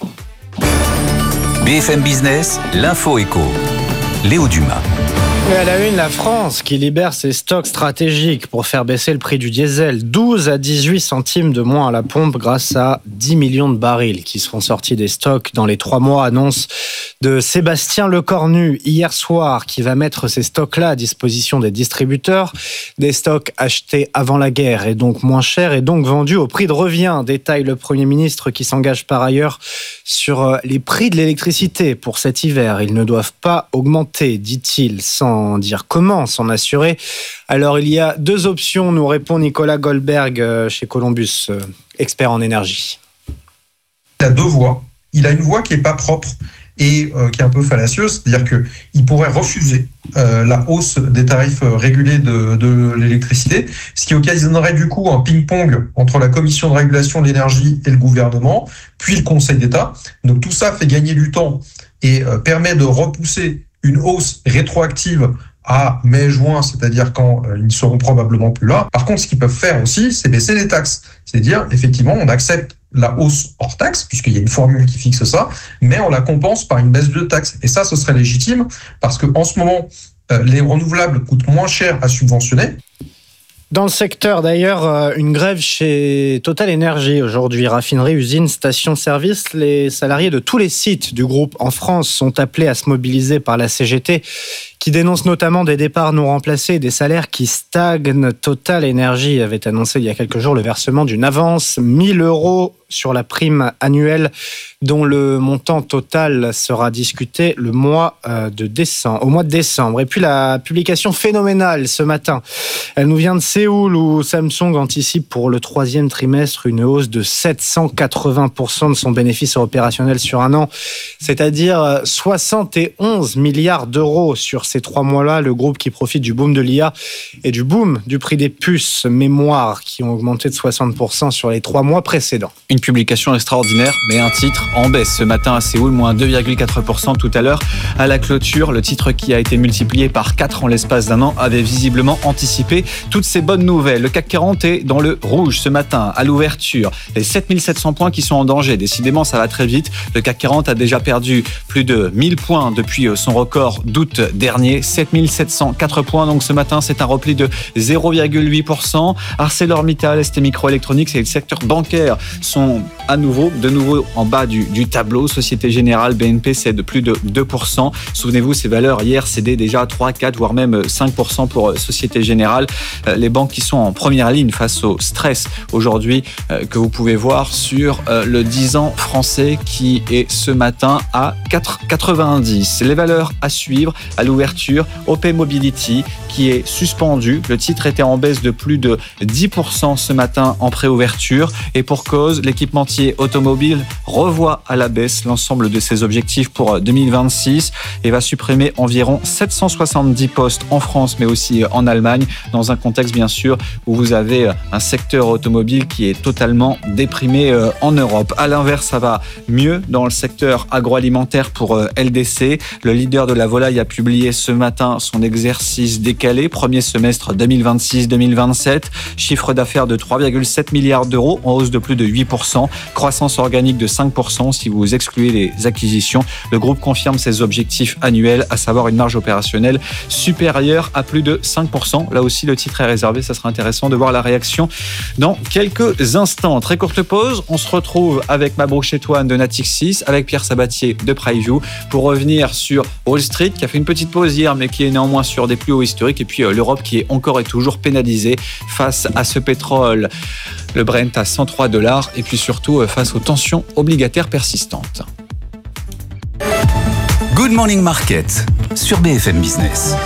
BFM Business, l'info éco. Léo Dumas. Et à la une, la France qui libère ses stocks stratégiques pour faire baisser le prix du diesel. 12 à 18 centimes de moins à la pompe grâce à 10 millions de barils qui seront sortis des stocks dans les 3 mois. Annonce de Sébastien Lecornu hier soir qui va mettre ces stocks-là à disposition des distributeurs. Des stocks achetés avant la guerre et donc moins chers et donc vendus au prix de revient. Détaille le Premier ministre qui s'engage par ailleurs sur les prix de l'électricité pour cet hiver. Ils ne doivent pas augmenter, dit-il, sans dire comment s'en assurer. Alors il y a 2 options, nous répond Nicolas Goldberg chez Columbus, expert en énergie. Il a 2 voies. Il a une voie qui n'est pas propre et qui est un peu fallacieuse, c'est-à-dire qu'il pourrait refuser la hausse des tarifs régulés de l'électricité, ce qui occasionnerait du coup un ping-pong entre la Commission de régulation de l'énergie et le gouvernement, puis le Conseil d'État. Donc tout ça fait gagner du temps et permet de repousser une hausse rétroactive à mai-juin, c'est-à-dire quand ils ne seront probablement plus là. Par contre, ce qu'ils peuvent faire aussi, c'est baisser les taxes. C'est-à-dire, effectivement, on accepte la hausse hors taxe, puisqu'il y a une formule qui fixe ça, mais on la compense par une baisse de taxes. Et ça, ce serait légitime, parce qu'en ce moment, les renouvelables coûtent moins cher à subventionner. Dans le secteur d'ailleurs, une grève chez Total Energy aujourd'hui, raffinerie, usine, station-service. Les salariés de tous les sites du groupe en France sont appelés à se mobiliser par la CGT qui dénonce notamment des départs non remplacés et des salaires qui stagnent. Total Energy avait annoncé il y a quelques jours le versement d'une avance 1 000 € sur la prime annuelle dont le montant total sera discuté au mois de décembre. Et puis la publication phénoménale ce matin, elle nous vient de Séoul où Samsung anticipe pour le 3e trimestre une hausse de 780% de son bénéfice opérationnel sur 1 an, c'est-à-dire 71 milliards d'euros sur ces 3 mois-là. Le groupe qui profite du boom de l'IA et du boom du prix des puces mémoire qui ont augmenté de 60% sur les 3 mois précédents. Une publication extraordinaire, mais un titre en baisse ce matin à Séoul, moins 2,4% tout à l'heure à la clôture. Le titre qui a été multiplié par 4 en l'espace d'1 an avait visiblement anticipé toutes ces bonnes nouvelles. Le CAC 40 est dans le rouge ce matin à l'ouverture. Les 7700 points qui sont en danger. Décidément, ça va très vite. Le CAC 40 a déjà perdu plus de 1000 points depuis son record d'août dernier. 7704 points. Donc ce matin, c'est un repli de 0,8%. ArcelorMittal, ST Microelectronics et le secteur bancaire sont de nouveau en bas du tableau. Société Générale, BNP cède plus de 2%. Souvenez-vous, ces valeurs hier cédaient déjà 3, 4, voire même 5% pour Société Générale. Les banques qui sont en première ligne face au stress aujourd'hui que vous pouvez voir sur le 10 ans français qui est ce matin à 4,90. Les valeurs à suivre à l'ouverture l'ouverture. OP Mobility qui est suspendu. Le titre était en baisse de plus de 10% ce matin en préouverture. Et pour cause, l'équipementier automobile revoit à la baisse l'ensemble de ses objectifs pour 2026 et va supprimer environ 770 postes en France, mais aussi en Allemagne, dans un contexte bien sûr où vous avez un secteur automobile qui est totalement déprimé en Europe. À l'inverse, ça va mieux dans le secteur agroalimentaire pour LDC. Le leader de la volaille a publié ce matin son exercice décalé, premier semestre 2026-2027. Chiffre d'affaires de 3,7 milliards d'euros, en hausse de plus de 8%. Croissance organique de 5% si vous excluez les acquisitions. Le groupe confirme ses objectifs annuels, à savoir une marge opérationnelle supérieure à plus de 5%. Là aussi, le titre est réservé. Ça sera intéressant de voir la réaction dans quelques instants. Très courte pause. On se retrouve avec Mabrouk Chetouane de Natixis, avec Pierre Sabatier de PrimeView pour revenir sur Wall Street qui a fait une petite pause hier mais qui est néanmoins sur des plus hauts historiques, et puis l'Europe qui est encore et toujours pénalisée face à ce pétrole, le Brent à $103, et puis surtout face aux tensions obligataires persistantes. Good Morning Market sur BFM Business.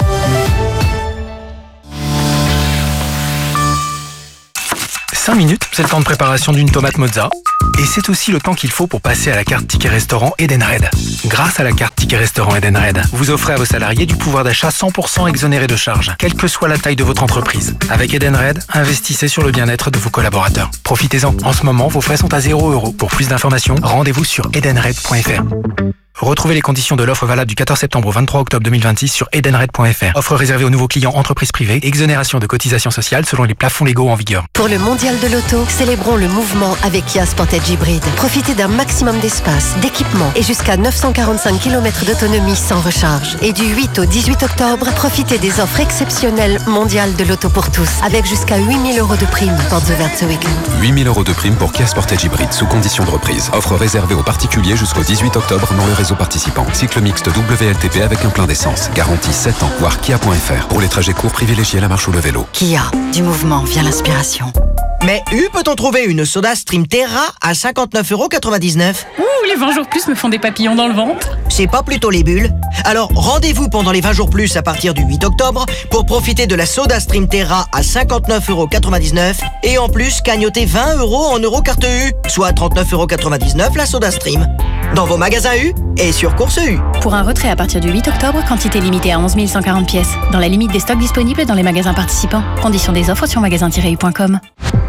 Minutes, c'est le temps de préparation d'une tomate mozza. Et c'est aussi le temps qu'il faut pour passer à la carte Ticket Restaurant Edenred. Grâce à la carte Ticket Restaurant Edenred, vous offrez à vos salariés du pouvoir d'achat 100% exonéré de charges, quelle que soit la taille de votre entreprise. Avec Edenred, investissez sur le bien-être de vos collaborateurs. Profitez-en. En ce moment, vos frais sont à 0 €. Pour plus d'informations, rendez-vous sur edenred.fr. Retrouvez les conditions de l'offre valable du 14 septembre au 23 octobre 2026 sur edenred.fr. Offre réservée aux nouveaux clients entreprises privées. Exonération de cotisations sociales selon les plafonds légaux en vigueur. Pour le mondial de l'auto, célébrons le mouvement avec Kia Sportage Hybrid. Profitez d'un maximum d'espace, d'équipement et jusqu'à 945 km d'autonomie sans recharge. Et du 8 au 18 octobre, profitez des offres exceptionnelles mondiales de l'auto pour tous, avec jusqu'à 8 000 € de prime. Portes ouvertes ce week-end. 8 000 € de prime pour Kia Sportage Hybrid sous condition de reprise. Offre réservée aux particuliers jusqu'au 18 octobre dans le réseau participant. Cycle mixte WLTP avec un plein d'essence. Garantie 7 ans. Voir kia.fr. Pour les trajets courts, privilégiez la marche ou le vélo. Kia, du mouvement vient l'inspiration. Mais peut-on trouver une soda Stream Terra à 59,99 €? Ouh, les 20 jours plus me font des papillons dans le ventre. C'est pas plutôt les bulles? Alors rendez-vous pendant les 20 jours plus à partir du 8 octobre pour profiter de la soda Stream Terra à 59,99 € et en plus cagnoter 20 € en euros carte U, soit 39,99 € la soda Stream. Dans vos magasins U et sur Course U. Pour un retrait à partir du 8 octobre, quantité limitée à 11 140 pièces. Dans la limite des stocks disponibles dans les magasins participants. Conditions des offres sur magasin-u.com.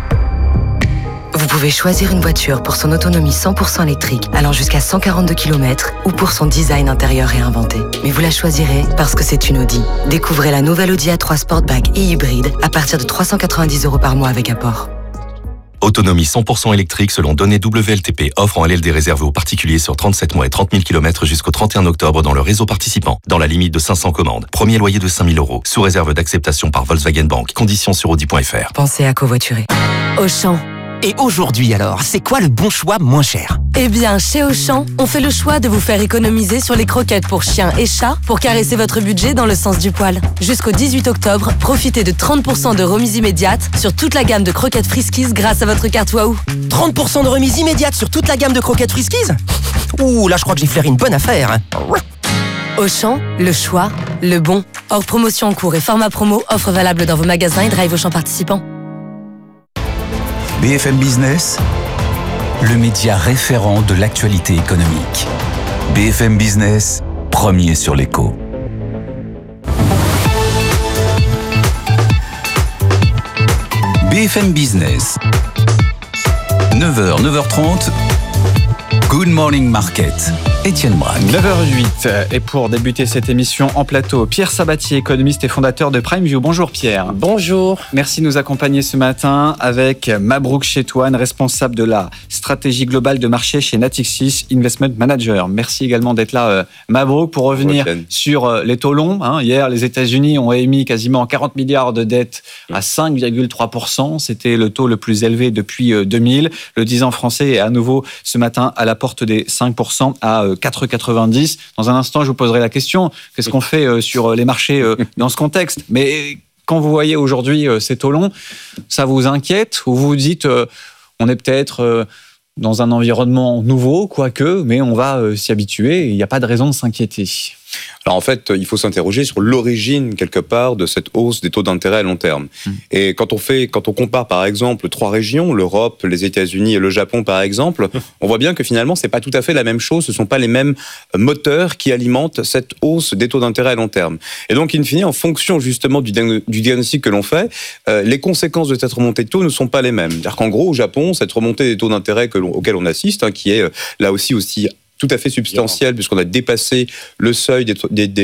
Vous pouvez choisir une voiture pour son autonomie 100% électrique, allant jusqu'à 142 km, ou pour son design intérieur réinventé. Mais vous la choisirez parce que c'est une Audi. Découvrez la nouvelle Audi A3 Sportback et hybride à partir de 390 € par mois avec apport. Autonomie 100% électrique selon données WLTP. Offre en LLD réservée aux particuliers sur 37 mois et 30 000 km jusqu'au 31 octobre dans le réseau participant. Dans la limite de 500 commandes. Premier loyer de 5 000 €. Sous réserve d'acceptation par Volkswagen Bank. Conditions sur audi.fr. Pensez à covoiturer. Auchan. Et aujourd'hui alors, c'est quoi le bon choix moins cher? Eh bien, chez Auchan, on fait le choix de vous faire économiser sur les croquettes pour chiens et chats pour caresser votre budget dans le sens du poil. Jusqu'au 18 octobre, profitez de 30% de remise immédiate sur toute la gamme de croquettes Friskies grâce à votre carte Wahoo. 30% de remise immédiate sur toute la gamme de croquettes Friskies? Ouh, là je crois que j'ai flairé une bonne affaire. Auchan, le choix, le bon. Hors promotion en cours et format promo, offre valable dans vos magasins et drive Auchan participants. BFM Business, le média référent de l'actualité économique. BFM Business, premier sur l'écho. BFM Business, 9h, 9h30, Good Morning Market. Étienne Braque. 9h08 et pour débuter cette émission en plateau, Pierre Sabatier, économiste et fondateur de PrimeView. Bonjour Pierre. Bonjour. Merci de nous accompagner ce matin avec Mabrouk Chetouane, responsable de la stratégie globale de marché chez Natixis Investment Manager. Merci également d'être là Mabrouk pour revenir sur les taux longs. Hier, les États-Unis ont émis quasiment 40 milliards de dettes à 5,3%. C'était le taux le plus élevé depuis 2000. Le 10 ans français est à nouveau ce matin à la porte des 5% à 4,90. Dans un instant, je vous poserai la question, qu'est-ce qu'on fait sur les marchés dans ce contexte? Mais quand vous voyez aujourd'hui ces taux longs, ça vous inquiète ou vous vous dites, on est peut-être dans un environnement nouveau, quoique, mais on va s'y habituer et il n'y a pas de raison de s'inquiéter? Alors en fait, il faut s'interroger sur l'origine quelque part de cette hausse des taux d'intérêt à long terme. Et quand on compare par exemple 3 régions, l'Europe, les États-Unis et le Japon par exemple, on voit bien que finalement c'est pas tout à fait la même chose, ce sont pas les mêmes moteurs qui alimentent cette hausse des taux d'intérêt à long terme. Et donc in fine, en fonction justement du diagnostic que l'on fait, les conséquences de cette remontée de taux ne sont pas les mêmes. C'est-à-dire qu'en gros au Japon, cette remontée des taux d'intérêt auquel on assiste, qui est là aussi tout à fait substantiel, puisqu'on a dépassé le seuil des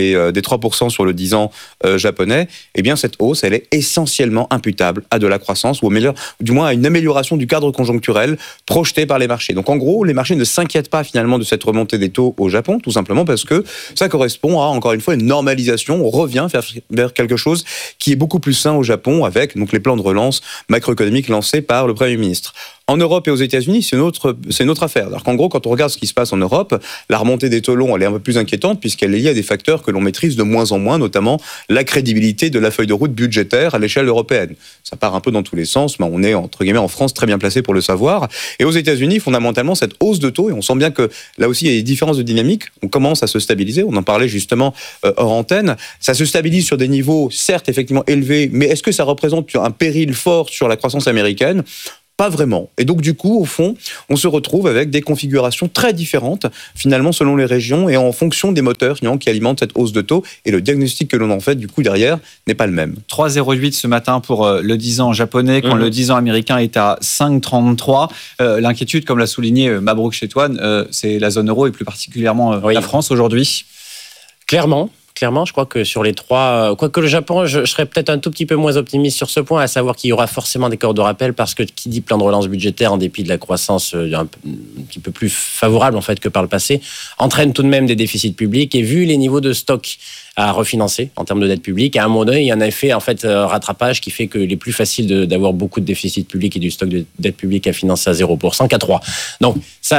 3% sur le 10 ans japonais, eh bien cette hausse, elle est essentiellement imputable à de la croissance, ou du moins à une amélioration du cadre conjoncturel projeté par les marchés. Donc en gros, les marchés ne s'inquiètent pas finalement de cette remontée des taux au Japon, tout simplement parce que ça correspond à, encore une fois, une normalisation. On revient vers quelque chose qui est beaucoup plus sain au Japon, avec donc les plans de relance macroéconomiques lancés par le Premier ministre. En Europe et aux États-Unis, c'est une autre affaire. Alors qu'en gros, quand on regarde ce qui se passe en Europe, la remontée des taux longs, elle est un peu plus inquiétante puisqu'elle est liée à des facteurs que l'on maîtrise de moins en moins, notamment la crédibilité de la feuille de route budgétaire à l'échelle européenne. Ça part un peu dans tous les sens, mais on est, entre guillemets, en France très bien placé pour le savoir. Et aux États-Unis, fondamentalement, cette hausse de taux, et on sent bien que là aussi, il y a des différences de dynamique, on commence à se stabiliser, on en parlait justement hors antenne, ça se stabilise sur des niveaux, certes, effectivement élevés, mais est-ce que ça représente un péril fort sur la croissance américaine ? Pas vraiment. Et donc, du coup, au fond, on se retrouve avec des configurations très différentes, finalement, selon les régions et en fonction des moteurs, finalement, qui alimentent cette hausse de taux. Et le diagnostic que l'on en fait, du coup, derrière, n'est pas le même. 3,08 ce matin pour le 10 ans japonais, quand le 10 ans américain est à 5,33. L'inquiétude, comme l'a souligné Mabrouk Chetouane, c'est la zone euro et plus particulièrement la France aujourd'hui. Clairement, je crois que sur les trois... Quoique le Japon, je serais peut-être un tout petit peu moins optimiste sur ce point, à savoir qu'il y aura forcément des cordes de rappel, parce que qui dit plan de relance budgétaire, en dépit de la croissance un petit peu plus favorable en fait que par le passé, entraîne tout de même des déficits publics. Et vu les niveaux de stock à refinancer en termes de dette publique, à un moment donné, il y a un effet rattrapage qui fait qu'il est plus facile d'avoir beaucoup de déficit public et du stock de dette publique à financer à 0% qu'à 3%. Donc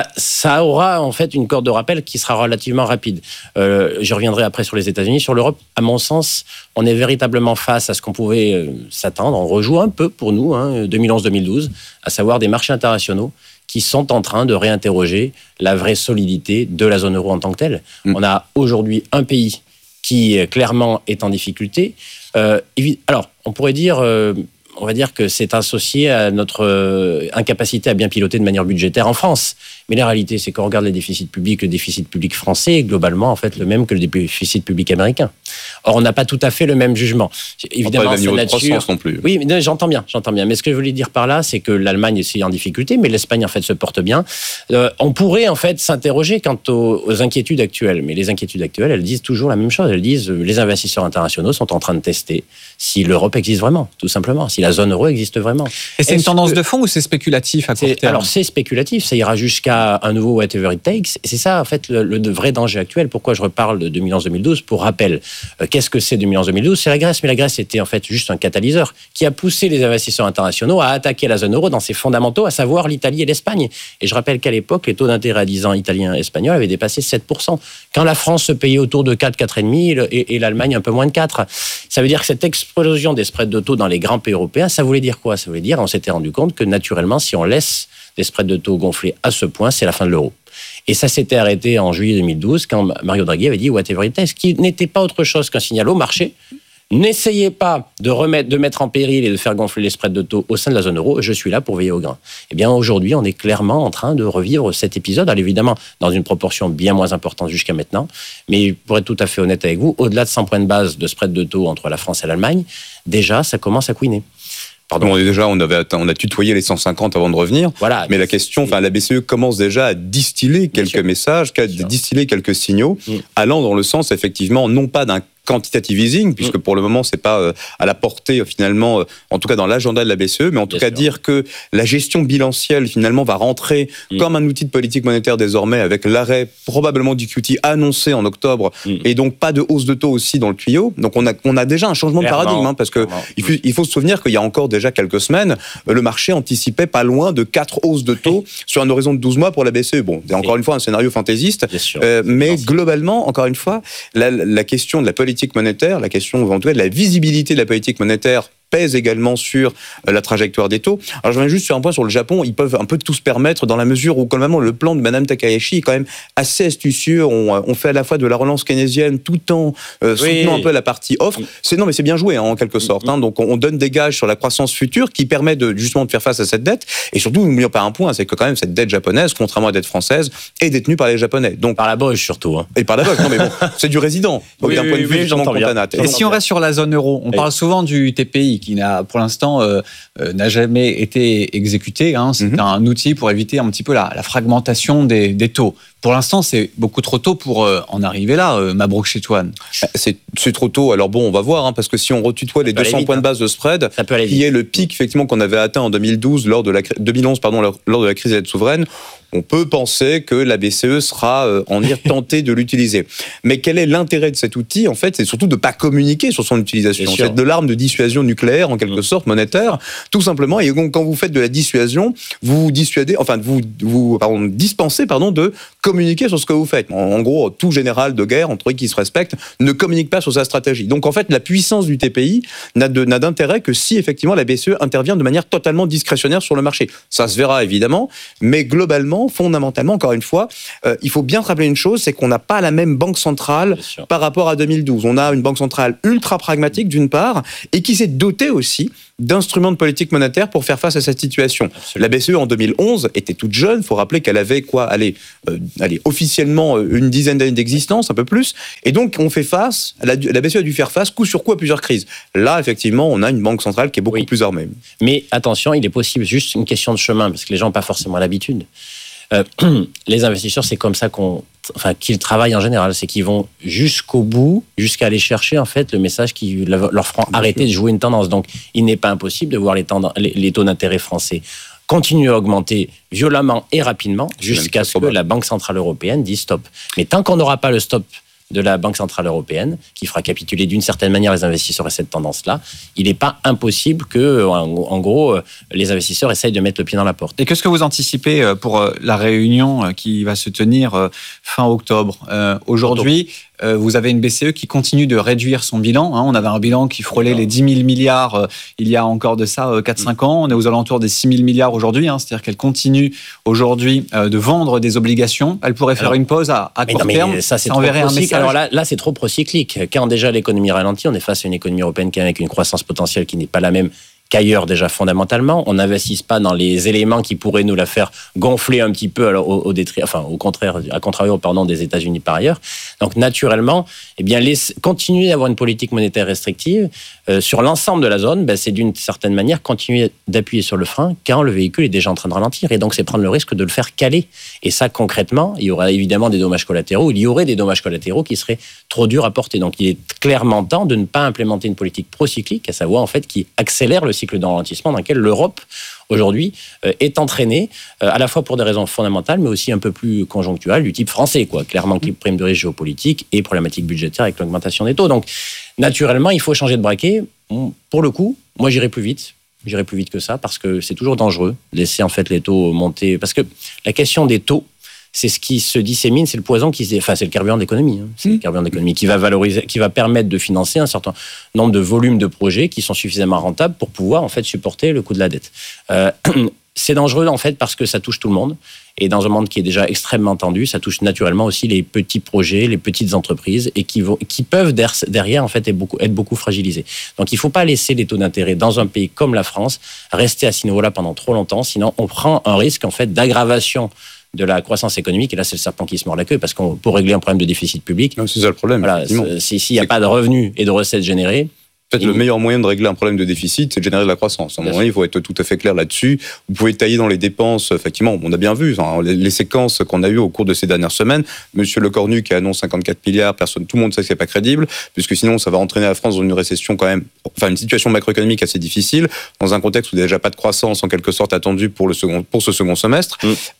ça aura en fait une corde de rappel qui sera relativement rapide. Je reviendrai après sur les États-Unis. Sur l'Europe, à mon sens, on est véritablement face à ce qu'on pouvait s'attendre. On rejoue un peu pour nous, 2011-2012, à savoir des marchés internationaux qui sont en train de réinterroger la vraie solidité de la zone euro en tant que telle. On a aujourd'hui un pays qui clairement est en difficulté. Alors, on pourrait dire, on va dire que c'est associé à notre incapacité à bien piloter de manière budgétaire en France. Mais la réalité, c'est qu'on regarde les déficits publics, le déficit public français est globalement en fait le même que le déficit public américain. Or, on n'a pas tout à fait le même jugement. Évidemment, c'est nature. Non plus. Oui, mais j'entends bien. Mais ce que je voulais dire par là, c'est que l'Allemagne est en difficulté, mais l'Espagne en fait se porte bien. On pourrait en fait s'interroger quant aux inquiétudes actuelles, mais les inquiétudes actuelles, elles disent toujours la même chose. Elles disent les investisseurs internationaux sont en train de tester si l'Europe existe vraiment, tout simplement, si la zone euro existe vraiment. Et c'est une tendance de fond ou c'est spéculatif à court terme ? Alors c'est spéculatif, ça ira jusqu'à un nouveau whatever it takes. Et c'est ça, en fait, le vrai danger actuel. Pourquoi je reparle de 2011-2012 ? Pour rappel, qu'est-ce que c'est 2011-2012 ? C'est la Grèce. Mais la Grèce était en fait juste un catalyseur qui a poussé les investisseurs internationaux à attaquer la zone euro dans ses fondamentaux, à savoir l'Italie et l'Espagne. Et je rappelle qu'à l'époque, les taux d'intérêt à 10 ans italiens et espagnols avaient dépassé 7%. Quand la France se payait autour de 4, 4,5 et l'Allemagne un peu moins de 4. Ça veut dire que cette explosion des spreads de taux dans les grands pays européens, ça voulait dire quoi ? Ça voulait dire, on s'était rendu compte que naturellement, si on laisse des spreads de taux gonflés à ce point, c'est la fin de l'euro. Et ça s'était arrêté en juillet 2012 quand Mario Draghi avait dit whatever it takes, qui n'était pas autre chose qu'un signal au marché. N'essayez pas de mettre en péril et de faire gonfler les spreads de taux au sein de la zone euro. Je suis là pour veiller au grain. Eh bien, aujourd'hui, on est clairement en train de revivre cet épisode. Alors, évidemment, dans une proportion bien moins importante jusqu'à maintenant. Mais pour être tout à fait honnête avec vous, au-delà de 100 points de base de spread de taux entre la France et l'Allemagne, déjà, ça commence à couiner. Pardon, déjà, on a tutoyé les 150 avant de revenir. Voilà. Mais la question, la BCE commence déjà à distiller quelques messages, à distiller quelques signaux, allant dans le sens, effectivement, non pas d'un quantitative easing, puisque pour le moment, c'est pas à la portée, finalement, en tout cas dans l'agenda de la BCE, mais en tout cas dire que la gestion bilancielle, finalement, va rentrer comme un outil de politique monétaire désormais, avec l'arrêt probablement du QT annoncé en octobre, et donc pas de hausse de taux aussi dans le tuyau. Donc on a déjà un changement de paradigme, parce que il faut se souvenir qu'il y a encore déjà quelques semaines, le marché anticipait pas loin de 4 hausses de taux sur un horizon de 12 mois pour la BCE. Bon, c'est encore une fois un scénario fantaisiste, mais globalement, encore une fois, la question de la politique monétaire, la question en tout cas de la visibilité de la politique monétaire pèse également sur la trajectoire des taux. Alors je reviens juste sur un point sur le Japon, ils peuvent un peu tout se permettre dans la mesure où quand même le plan de Madame Takahashi est quand même assez astucieux. On fait à la fois de la relance keynésienne tout en soutenant un peu la partie offre. Mais c'est bien joué en quelque sorte. Donc on donne des gages sur la croissance future qui permet justement de faire face à cette dette. Et surtout, n'oublions pas un point, c'est que quand même cette dette japonaise, contrairement à la dette française, est détenue par les Japonais. Donc par la Bosch surtout. Et par la Bosch. Non mais bon, c'est du résident. Donc d'un point de vue justement contanate. Et si on reste sur la zone euro, on parle souvent du TPI qui n'a pour l'instant n'a jamais été exécuté. C'est un outil pour éviter un petit peu la fragmentation des taux. Pour l'instant, c'est beaucoup trop tôt pour en arriver là, Mabrouk Chetouane. C'est trop tôt. Alors bon, on va voir, parce que si on retutoie les 200 points de base de spread, qui est le pic effectivement qu'on avait atteint en 2011 lors de la crise des dettes souveraines, on peut penser que la BCE sera tentée de l'utiliser. Mais quel est l'intérêt de cet outil ? En fait, c'est surtout de ne pas communiquer sur son utilisation. C'est de l'arme de dissuasion nucléaire, en quelque sorte, monétaire, tout simplement. Et donc, quand vous faites de la dissuasion, vous dispensez de communiquer sur ce que vous faites. En gros, tout général de guerre, entre eux qui se respecte, ne communique pas sur sa stratégie. Donc, en fait, la puissance du TPI n'a d'intérêt que si, effectivement, la BCE intervient de manière totalement discrétionnaire sur le marché. Ça se verra, évidemment, mais globalement, fondamentalement, encore une fois, il faut bien se rappeler une chose, c'est qu'on n'a pas la même banque centrale par rapport à 2012. On a une banque centrale ultra pragmatique, d'une part, et qui s'est dotée aussi d'instruments de politique monétaire pour faire face à cette situation. La BCE, en 2011, était toute jeune. Il faut rappeler qu'elle avait officiellement une dizaine d'années d'existence, un peu plus. Et donc, on fait face, la BCE a dû faire face coup sur coup à plusieurs crises. Là, effectivement, on a une banque centrale qui est beaucoup plus armée. Mais attention, il est possible, juste une question de chemin, parce que les gens n'ont pas forcément l'habitude. Les investisseurs, c'est comme ça qu'ils travaillent en général, c'est qu'ils vont jusqu'au bout, jusqu'à aller chercher en fait le message qui leur fera arrêter de jouer une tendance. Donc, il n'est pas impossible de voir les taux d'intérêt français continuer à augmenter violemment et rapidement jusqu'à ce que la Banque Centrale Européenne dise stop. Mais tant qu'on n'aura pas le stop de la Banque Centrale Européenne, qui fera capituler d'une certaine manière les investisseurs à cette tendance-là, il n'est pas impossible que, en gros, les investisseurs essayent de mettre le pied dans la porte. Et qu'est-ce que vous anticipez pour la réunion qui va se tenir fin octobre ? Aujourd'hui, vous avez une BCE qui continue de réduire son bilan. On avait un bilan qui frôlait les 10 000 milliards il y a encore de ça 4-5 ans. On est aux alentours des 6 000 milliards aujourd'hui. C'est-à-dire qu'elle continue aujourd'hui de vendre des obligations. Elle pourrait faire une pause à court terme. Ça enverrait un message. Alors là, c'est trop procyclique. Quand déjà l'économie ralentit, on est face à une économie européenne qui avec une croissance potentielle qui n'est pas la même qu'ailleurs déjà fondamentalement. On n'investisse pas dans les éléments qui pourraient nous la faire gonfler un petit peu au contraire des États-Unis par ailleurs. Donc naturellement, continuer d'avoir une politique monétaire restrictive sur l'ensemble de la zone, c'est d'une certaine manière continuer d'appuyer sur le frein quand le véhicule est déjà en train de ralentir. Et donc c'est prendre le risque de le faire caler. Et ça concrètement, il y aura évidemment des dommages collatéraux. Il y aurait des dommages collatéraux qui seraient trop durs à porter. Donc il est clairement temps de ne pas implémenter une politique procyclique, à savoir en fait qui accélère le cycle de ralentissement dans lequel l'Europe aujourd'hui est entraînée à la fois pour des raisons fondamentales mais aussi un peu plus conjoncturelles du type français, clairement prime de risque géopolitique et problématique budgétaire avec l'augmentation des taux. Donc naturellement il faut changer de braquet. Pour le coup, moi j'irai plus vite que ça parce que c'est toujours dangereux de laisser en fait les taux monter, parce que la question des taux, c'est ce qui se dissémine, c'est le poison c'est le carburant d'économie. C'est le carburant d'économie qui va valoriser, qui va permettre de financer un certain nombre de volumes de projets qui sont suffisamment rentables pour pouvoir en fait supporter le coût de la dette. C'est dangereux en fait parce que ça touche tout le monde. Et dans un monde qui est déjà extrêmement tendu, ça touche naturellement aussi les petits projets, les petites entreprises et qui peuvent derrière en fait être beaucoup fragilisés. Donc il ne faut pas laisser les taux d'intérêt dans un pays comme la France rester à ce niveau-là pendant trop longtemps, sinon on prend un risque en fait d'aggravation de la croissance économique, et là c'est le serpent qui se mord la queue, parce qu'on pour régler un problème de déficit public, c'est ça le problème. Voilà, s'il n'y a pas de revenus et de recettes générées, En fait, le meilleur moyen de régler un problème de déficit, c'est de générer de la croissance. À un moment donné, il faut être tout à fait clair là-dessus. Vous pouvez tailler dans les dépenses, effectivement, on a bien vu les séquences qu'on a eues au cours de ces dernières semaines. Monsieur Lecornu qui annonce 54 milliards, tout le monde sait que c'est pas crédible, puisque sinon ça va entraîner la France dans une récession quand même, une situation macroéconomique assez difficile, dans un contexte où il n'y a déjà pas de croissance en quelque sorte attendue pour ce second semestre.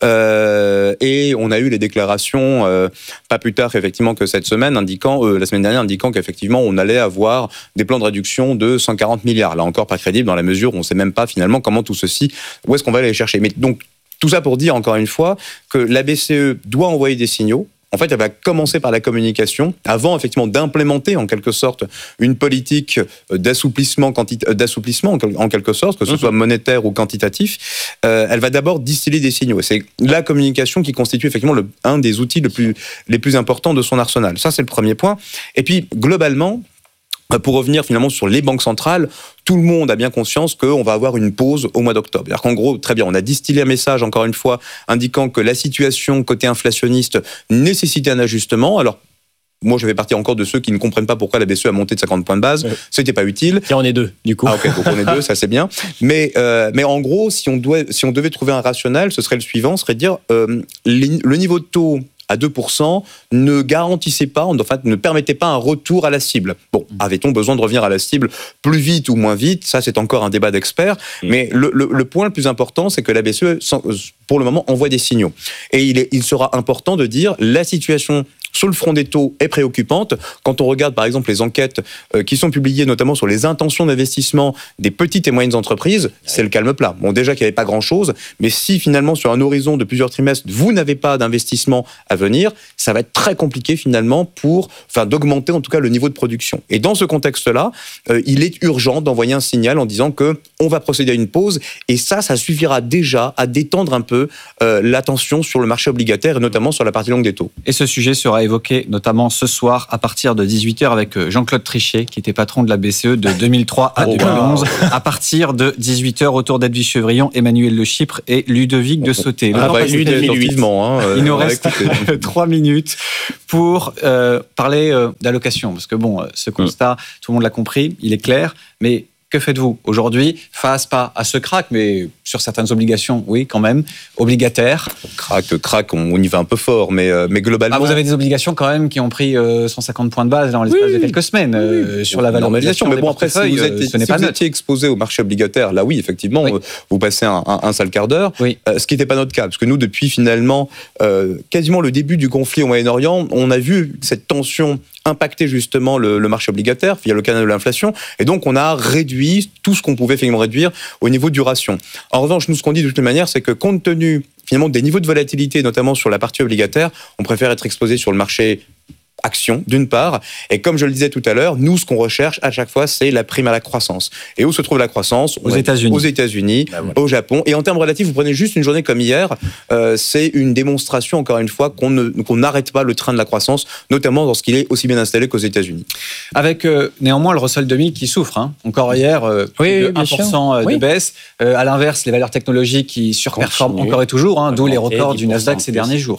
Et on a eu les déclarations, pas plus tard effectivement que cette semaine, la semaine dernière, indiquant qu'effectivement on allait avoir des plans de réduction de 140 milliards. Là encore pas crédible dans la mesure où on ne sait même pas finalement comment tout ceci, où est-ce qu'on va aller chercher. Mais donc tout ça pour dire encore une fois que la BCE doit envoyer des signaux En fait, elle va commencer par la communication, avant effectivement d'implémenter en quelque sorte une politique d'assouplissement en quelque sorte, que ce soit monétaire ou quantitatif. Elle va d'abord distiller des signaux. Et c'est la communication qui constitue effectivement un des outils les plus importants de son arsenal. Ça, c'est le premier point. Et puis, globalement, pour revenir finalement sur les banques centrales, tout le monde a bien conscience qu'on va avoir une pause au mois d'octobre. C'est-à-dire qu'en gros, très bien, on a distillé un message, encore une fois, indiquant que la situation côté inflationniste nécessitait un ajustement. Alors, moi, je vais partir encore de ceux qui ne comprennent pas pourquoi la BCE a monté de 50 points de base. C'était pas utile. Tiens, on est deux, du coup. Ah, ok, donc on est deux, ça c'est bien. Mais en gros, si on devait trouver un rationnel, ce serait le suivant, ce serait de dire le niveau de taux à 2% ne garantissait pas, en fait, ne permettait pas un retour à la cible. Bon, avait-on besoin de revenir à la cible plus vite ou moins vite ? Ça, c'est encore un débat d'experts. Mais le point le plus important, c'est que la BCE, pour le moment, envoie des signaux. Et il sera important de dire la situation sur le front des taux est préoccupante. Quand on regarde par exemple les enquêtes qui sont publiées notamment sur les intentions d'investissement des petites et moyennes entreprises, c'est le calme plat. Bon, déjà qu'il n'y avait pas grand-chose, mais si finalement sur un horizon de plusieurs trimestres, vous n'avez pas d'investissement à venir, ça va être très compliqué finalement d'augmenter en tout cas le niveau de production. Et dans ce contexte-là, il est urgent d'envoyer un signal en disant que on va procéder à une pause, et ça suffira déjà à détendre un peu l'attention sur le marché obligataire et notamment sur la partie longue des taux. Et ce sujet sera évoqué notamment ce soir à partir de 18h avec Jean-Claude Trichet, qui était patron de la BCE de 2003 à 2011. À partir de 18h, autour d'Edwige Chevrillon, Emmanuel Le Chypre et Ludovic de Sauté. Il nous reste 3 minutes pour parler d'allocation. Parce que bon, ce constat, tout le monde l'a compris, il est clair, mais que faites-vous aujourd'hui face pas à ce crack, mais sur certaines obligations, oui, quand même, obligataires? Crack, on y va un peu fort, mais globalement... vous avez des obligations quand même qui ont pris 150 points de base dans l'espace de quelques semaines sur la valorisation. Mais bon, après, si vous étiez exposé au marché obligataire, là oui, effectivement, vous passez un sale quart d'heure, ce qui n'était pas notre cas, parce que nous, depuis finalement quasiment le début du conflit au Moyen-Orient, on a vu cette tension impacter justement le marché obligataire via le canal de l'inflation, et donc on a réduit tout ce qu'on pouvait finalement réduire au niveau duration. En revanche, nous, ce qu'on dit de toute manière, c'est que compte tenu finalement des niveaux de volatilité, notamment sur la partie obligataire, on préfère être exposé sur le marché action, d'une part, et comme je le disais tout à l'heure, nous, ce qu'on recherche à chaque fois, c'est la prime à la croissance. Et où se trouve la croissance ? Aux États-Unis, au Japon. Et en termes relatifs, vous prenez juste une journée comme hier, c'est une démonstration, encore une fois, qu'on n'arrête pas le train de la croissance, notamment lorsqu'il est aussi bien installé qu'aux États-Unis. Avec néanmoins le Russell 2000 qui souffre. Encore hier, plus de 1% de baisse. À l'inverse, les valeurs technologiques qui surperforment encore et toujours, d'où les records du Nasdaq ces derniers jours.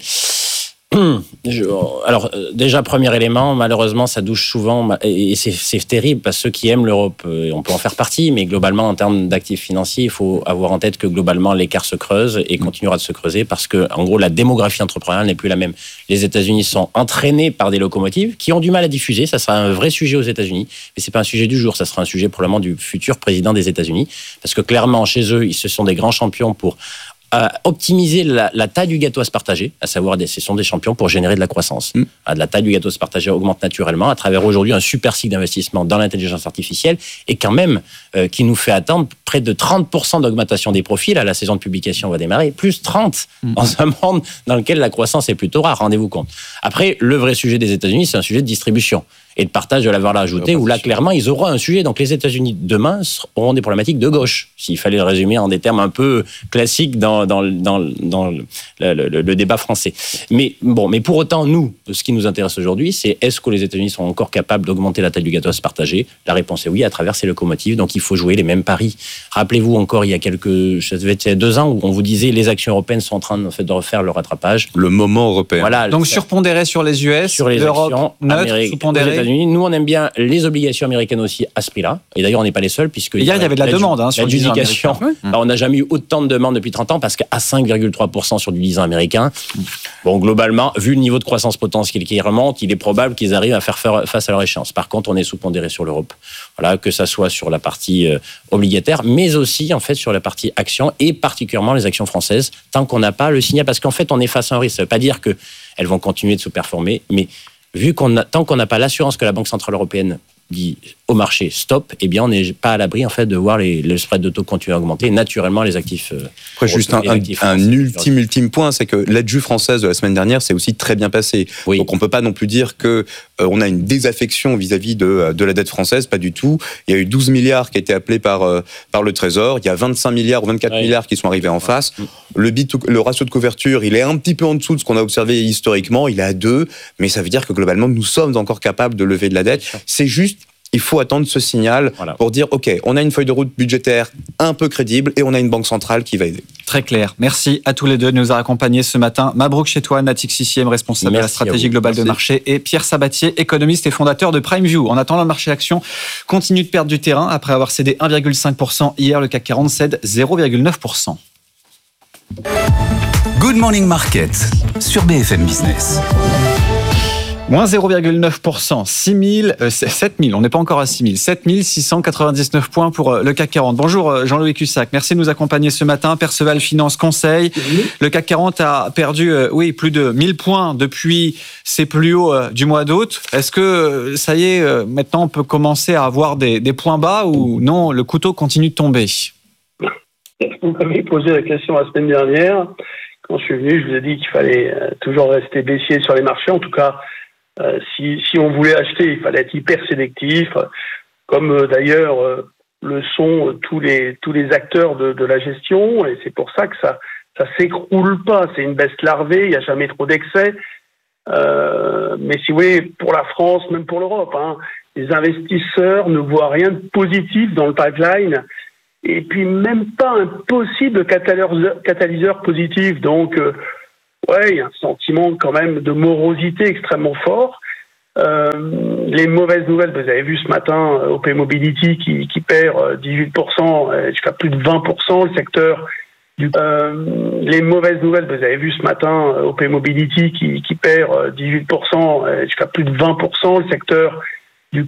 Alors, déjà, premier élément, malheureusement, ça douche souvent, et c'est terrible, parce que ceux qui aiment l'Europe, on peut en faire partie, mais globalement, en termes d'actifs financiers, il faut avoir en tête que globalement, l'écart se creuse et continuera de se creuser, parce que, en gros, la démographie entrepreneuriale n'est plus la même. Les États-Unis sont entraînés par des locomotives qui ont du mal à diffuser. Ça sera un vrai sujet aux États-Unis, mais c'est pas un sujet du jour. Ça sera un sujet probablement du futur président des États-Unis, parce que clairement, chez eux, ce sont des grands champions pour optimiser la taille du gâteau à se partager, à savoir ce sont des champions pour générer de la croissance. La taille du gâteau à se partager augmente naturellement à travers aujourd'hui un super cycle d'investissement dans l'intelligence artificielle, et quand même qui nous fait attendre près de 30% d'augmentation des profils. À la saison de publication va démarrer, plus 30 dans un monde dans lequel la croissance est plutôt rare, rendez-vous compte. Après, le vrai sujet des États-Unis, c'est un sujet de distribution et de partage de la valeur ajoutée, où là, clairement, ils auront un sujet. Donc, les États-Unis, demain, auront des problématiques de gauche, s'il fallait le résumer en des termes un peu classiques dans le débat français. Mais pour autant, nous, ce qui nous intéresse aujourd'hui, c'est est-ce que les États-Unis sont encore capables d'augmenter la taille du gâteau à se partager ? La réponse est oui, à travers ces locomotives. Donc, il faut jouer les mêmes paris. Rappelez-vous encore, il y a 2 ans, où on vous disait les actions européennes sont en train de refaire le rattrapage. Le moment européen. Voilà. Donc, surpondéré sur les US, sur les l'Europe neutre, sous-pondéré. Nous, on aime bien les obligations américaines aussi à ce prix-là. Et d'ailleurs, on n'est pas les seuls, puisque hier, il y avait de la demande sur le 10 ans américain. On n'a jamais eu autant de demandes depuis 30 ans, parce qu'à 5,3% sur du 10 ans américain, bon, globalement, vu le niveau de croissance potentielle qui remonte, il est probable qu'ils arrivent à faire face à leur échéance. Par contre, on est sous-pondéré sur l'Europe. Voilà, que ça soit sur la partie obligataire, mais aussi, en fait, sur la partie actions, et particulièrement les actions françaises, tant qu'on n'a pas le signal, parce qu'en fait, on est face à un risque. Ça ne veut pas dire qu'elles vont continuer de sous-performer, mais tant qu'on n'a pas l'assurance que la Banque Centrale Européenne dit au marché stop, eh bien on n'est pas à l'abri en fait de voir le spread de taux continuer à augmenter, naturellement les actifs. Après juste un ultime point, c'est que l'adju française de la semaine dernière s'est aussi très bien passé. Oui. Donc on peut pas non plus dire que on a une désaffection vis-à-vis de la dette française, pas du tout. Il y a eu 12 milliards qui a été appelés par le Trésor, il y a 25 milliards ou 24 milliards qui sont arrivés en face. Le ratio de couverture, il est un petit peu en dessous de ce qu'on a observé historiquement, il est à 2, mais ça veut dire que globalement nous sommes encore capables de lever de la dette. C'est juste il faut attendre ce signal pour dire ok, on a une feuille de route budgétaire un peu crédible et on a une banque centrale qui va aider. Très clair. Merci à tous les deux de nous avoir accompagnés ce matin. Mabrouk Chetouane, Natik Sissiem, responsable de la stratégie globale de marché, et Pierre Sabatier, économiste et fondateur de PrimeView. En attendant, le marché action continue de perdre du terrain. Après avoir cédé 1,5% hier, le CAC 40 cède 0,9%. Good Morning Market sur BFM Business. Moins 0,9%, 7000, on n'est pas encore à 6000, 7699 points pour le CAC 40. Bonjour Jean-Louis Cussac, merci de nous accompagner ce matin. Perceval Finance Conseil, le CAC 40 a perdu plus de 1000 points depuis ses plus hauts du mois d'août. Est-ce que ça y est, maintenant on peut commencer à avoir des points bas ou non, le couteau continue de tomber? Vous m'avez posé la question la semaine dernière. Quand je suis venu, je vous ai dit qu'il fallait toujours rester baissier sur les marchés, en tout cas. Si on voulait acheter, il fallait être hyper sélectif, comme d'ailleurs le sont tous les acteurs de la gestion, et c'est pour ça que ça s'écroule pas. C'est une baisse larvée, il n'y a jamais trop d'excès. Mais si vous voulez, pour la France, même pour l'Europe, les investisseurs ne voient rien de positif dans le pipeline, et puis même pas un possible catalyseur positif. Donc il y a un sentiment quand même de morosité extrêmement fort. Les mauvaises nouvelles, vous avez vu ce matin OP Mobility qui perd 18%, jusqu'à plus de 20%, le secteur les mauvaises nouvelles, vous avez vu ce matin OP Mobility qui perd 18%, jusqu'à plus de 20%, le secteur